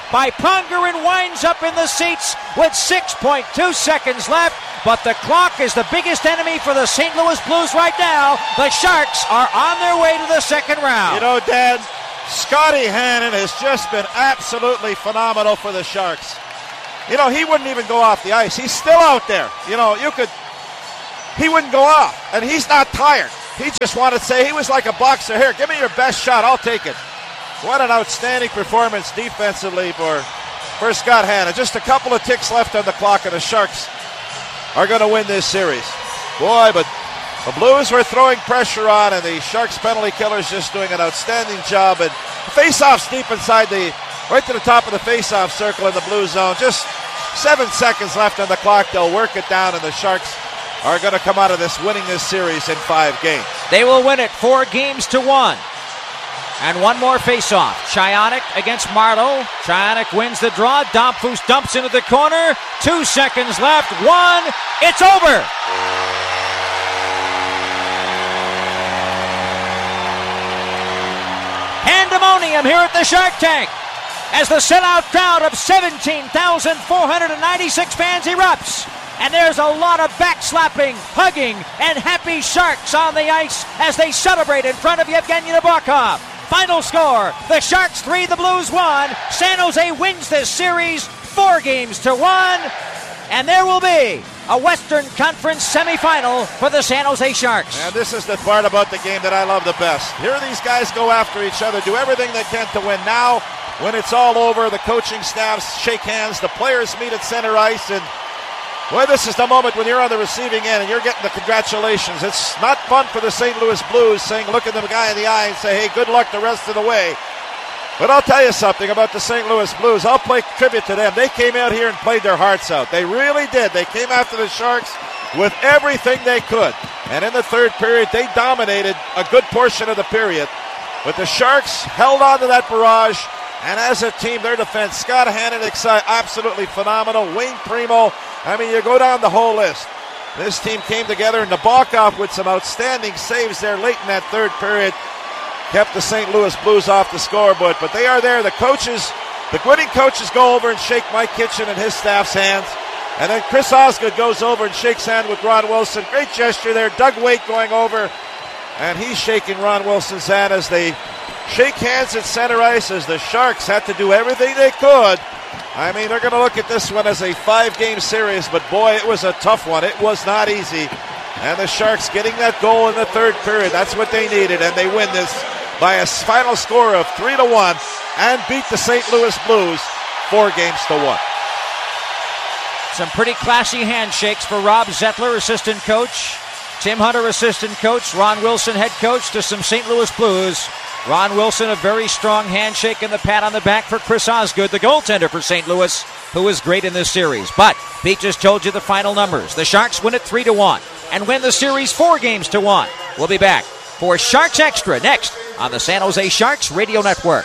by Pronger and winds up in the seats with six point two seconds left. But the clock is the biggest enemy for the Saint Louis Blues right now. The Sharks are on their way to the second round. You know, Dad, Scotty Hannon has just been absolutely phenomenal for the Sharks. You know, he wouldn't even go off the ice. He's still out there. You know, you could, he wouldn't go off. And he's not tired. He just wanted to say, he was like a boxer. Here, give me your best shot. I'll take it. What an outstanding performance defensively for, for Scott Hannon. Just a couple of ticks left on the clock, and the Sharks are going to win this series. Boy, but the Blues were throwing pressure on, and the Sharks penalty killers just doing an outstanding job. And face-offs deep inside the, right to the top of the face-off circle in the blue zone. Just seven seconds left on the clock. They'll work it down, and the Sharks are going to come out of this winning this series in five games. They will win it four games to one. And one more face-off. Chionik against Marleau. Chionik wins the draw. Domfus dumps into the corner. Two seconds left. One. It's over. Pandemonium here at the Shark Tank as the sellout crowd of seventeen thousand four hundred ninety-six fans erupts. And there's a lot of backslapping, hugging, and happy Sharks on the ice as they celebrate in front of Yevgeny Nabokov. Final score, the Sharks three, the Blues one. San Jose wins this series four games to one. And there will be a Western Conference semifinal for the San Jose Sharks. And this is the part about the game that I love the best. Here these guys go after each other, do everything they can to win. Now, when it's all over, the coaching staffs shake hands, the players meet at center ice, and boy, this is the moment when you're on the receiving end and you're getting the congratulations. It's not fun for the Saint Louis Blues saying, look at the guy in the eye and say, hey, good luck the rest of the way. But I'll tell you something about the Saint Louis Blues. I'll play tribute to them. They came out here and played their hearts out. They really did. They came after the Sharks with everything they could. And in the third period, they dominated a good portion of the period. But the Sharks held on to that barrage. And as a team, their defense, Scott Hannon, absolutely phenomenal. Wayne Primo. I mean, you go down the whole list. This team came together, and Nabokov with some outstanding saves there late in that third period kept the Saint Louis Blues off the scoreboard. But they are there. The coaches, the winning coaches go over and shake Mike Kitchen and his staff's hands. And then Chris Osgood goes over and shakes hands with Ron Wilson. Great gesture there. Doug Waite going over, and he's shaking Ron Wilson's hand as they shake hands at center ice as the Sharks had to do everything they could. I mean, they're going to look at this one as a five-game series, but boy, it was a tough one. It was not easy. And the Sharks getting that goal in the third period, that's what they needed, and they win this by a final score of three to one and beat the Saint Louis Blues four games to one. Some pretty classy handshakes for Rob Zettler, assistant coach. Tim Hunter, assistant coach. Ron Wilson, head coach, to some Saint Louis Blues. Ron Wilson, a very strong handshake and the pat on the back for Chris Osgood, the goaltender for Saint Louis, who is great in this series. But Pete just told you the final numbers. The Sharks win it three to one and win the series four games to one. We'll be back for Sharks Extra next on the San Jose Sharks Radio Network.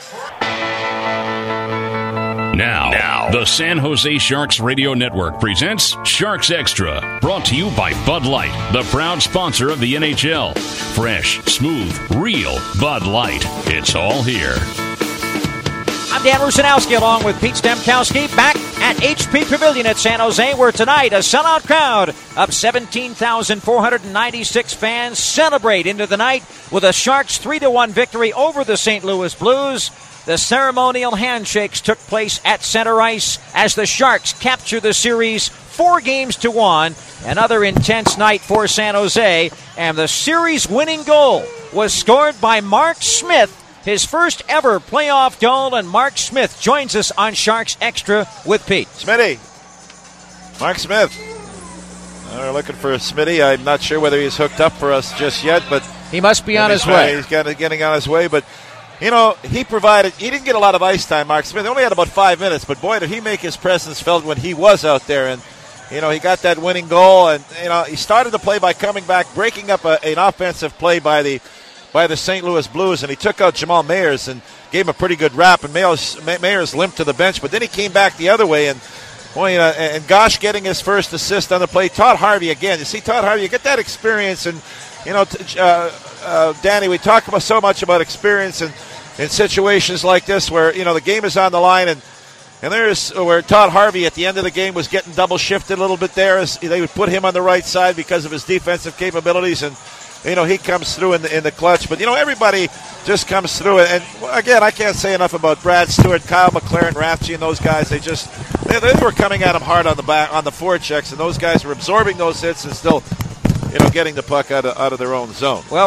Now, now, the San Jose Sharks Radio Network presents Sharks Extra, brought to you by Bud Light, the proud sponsor of the N H L. Fresh, smooth, real Bud Light. It's all here. I'm Dan Rusanowski along with Pete Stemkowski back at H P Pavilion at San Jose, where tonight a sellout crowd of seventeen thousand four hundred ninety-six fans celebrate into the night with a Sharks three to one victory over the Saint Louis Blues. The ceremonial handshakes took place at center ice as the Sharks capture the series four games to one. Another intense night for San Jose, and the series winning goal was scored by Mark Smith, his first ever playoff goal, and Mark Smith joins us on Sharks Extra with Pete. Smitty. Mark Smith. We're looking for Smitty. I'm not sure whether he's hooked up for us just yet, but he must be on his way. He's got, getting on his way, but you know, he provided, he didn't get a lot of ice time, Mark Smith. He only had about five minutes, but boy, did he make his presence felt when he was out there. And, you know, he got that winning goal, and, you know, he started the play by coming back, breaking up a, an offensive play by the by the Saint Louis Blues, and he took out Jamal Mayers and gave him a pretty good rap, and Mayers, Mayers limped to the bench, but then he came back the other way, and, boy, you know, and Gosh getting his first assist on the play. Todd Harvey again. You see Todd Harvey, you get that experience, and, you know, uh, uh, Danny, we talk about so much about experience and in situations like this where, you know, the game is on the line and And there's where Todd Harvey at the end of the game was getting double shifted a little bit there. As they would put him on the right side because of his defensive capabilities, and you know he comes through in the in the clutch. But you know everybody just comes through. And again, I can't say enough about Brad Stewart, Kyle McLaren, Rafchi, and those guys. They just they, they were coming at him hard on the back on the forechecks, and those guys were absorbing those hits and still, you know, getting the puck out of out of their own zone. Well.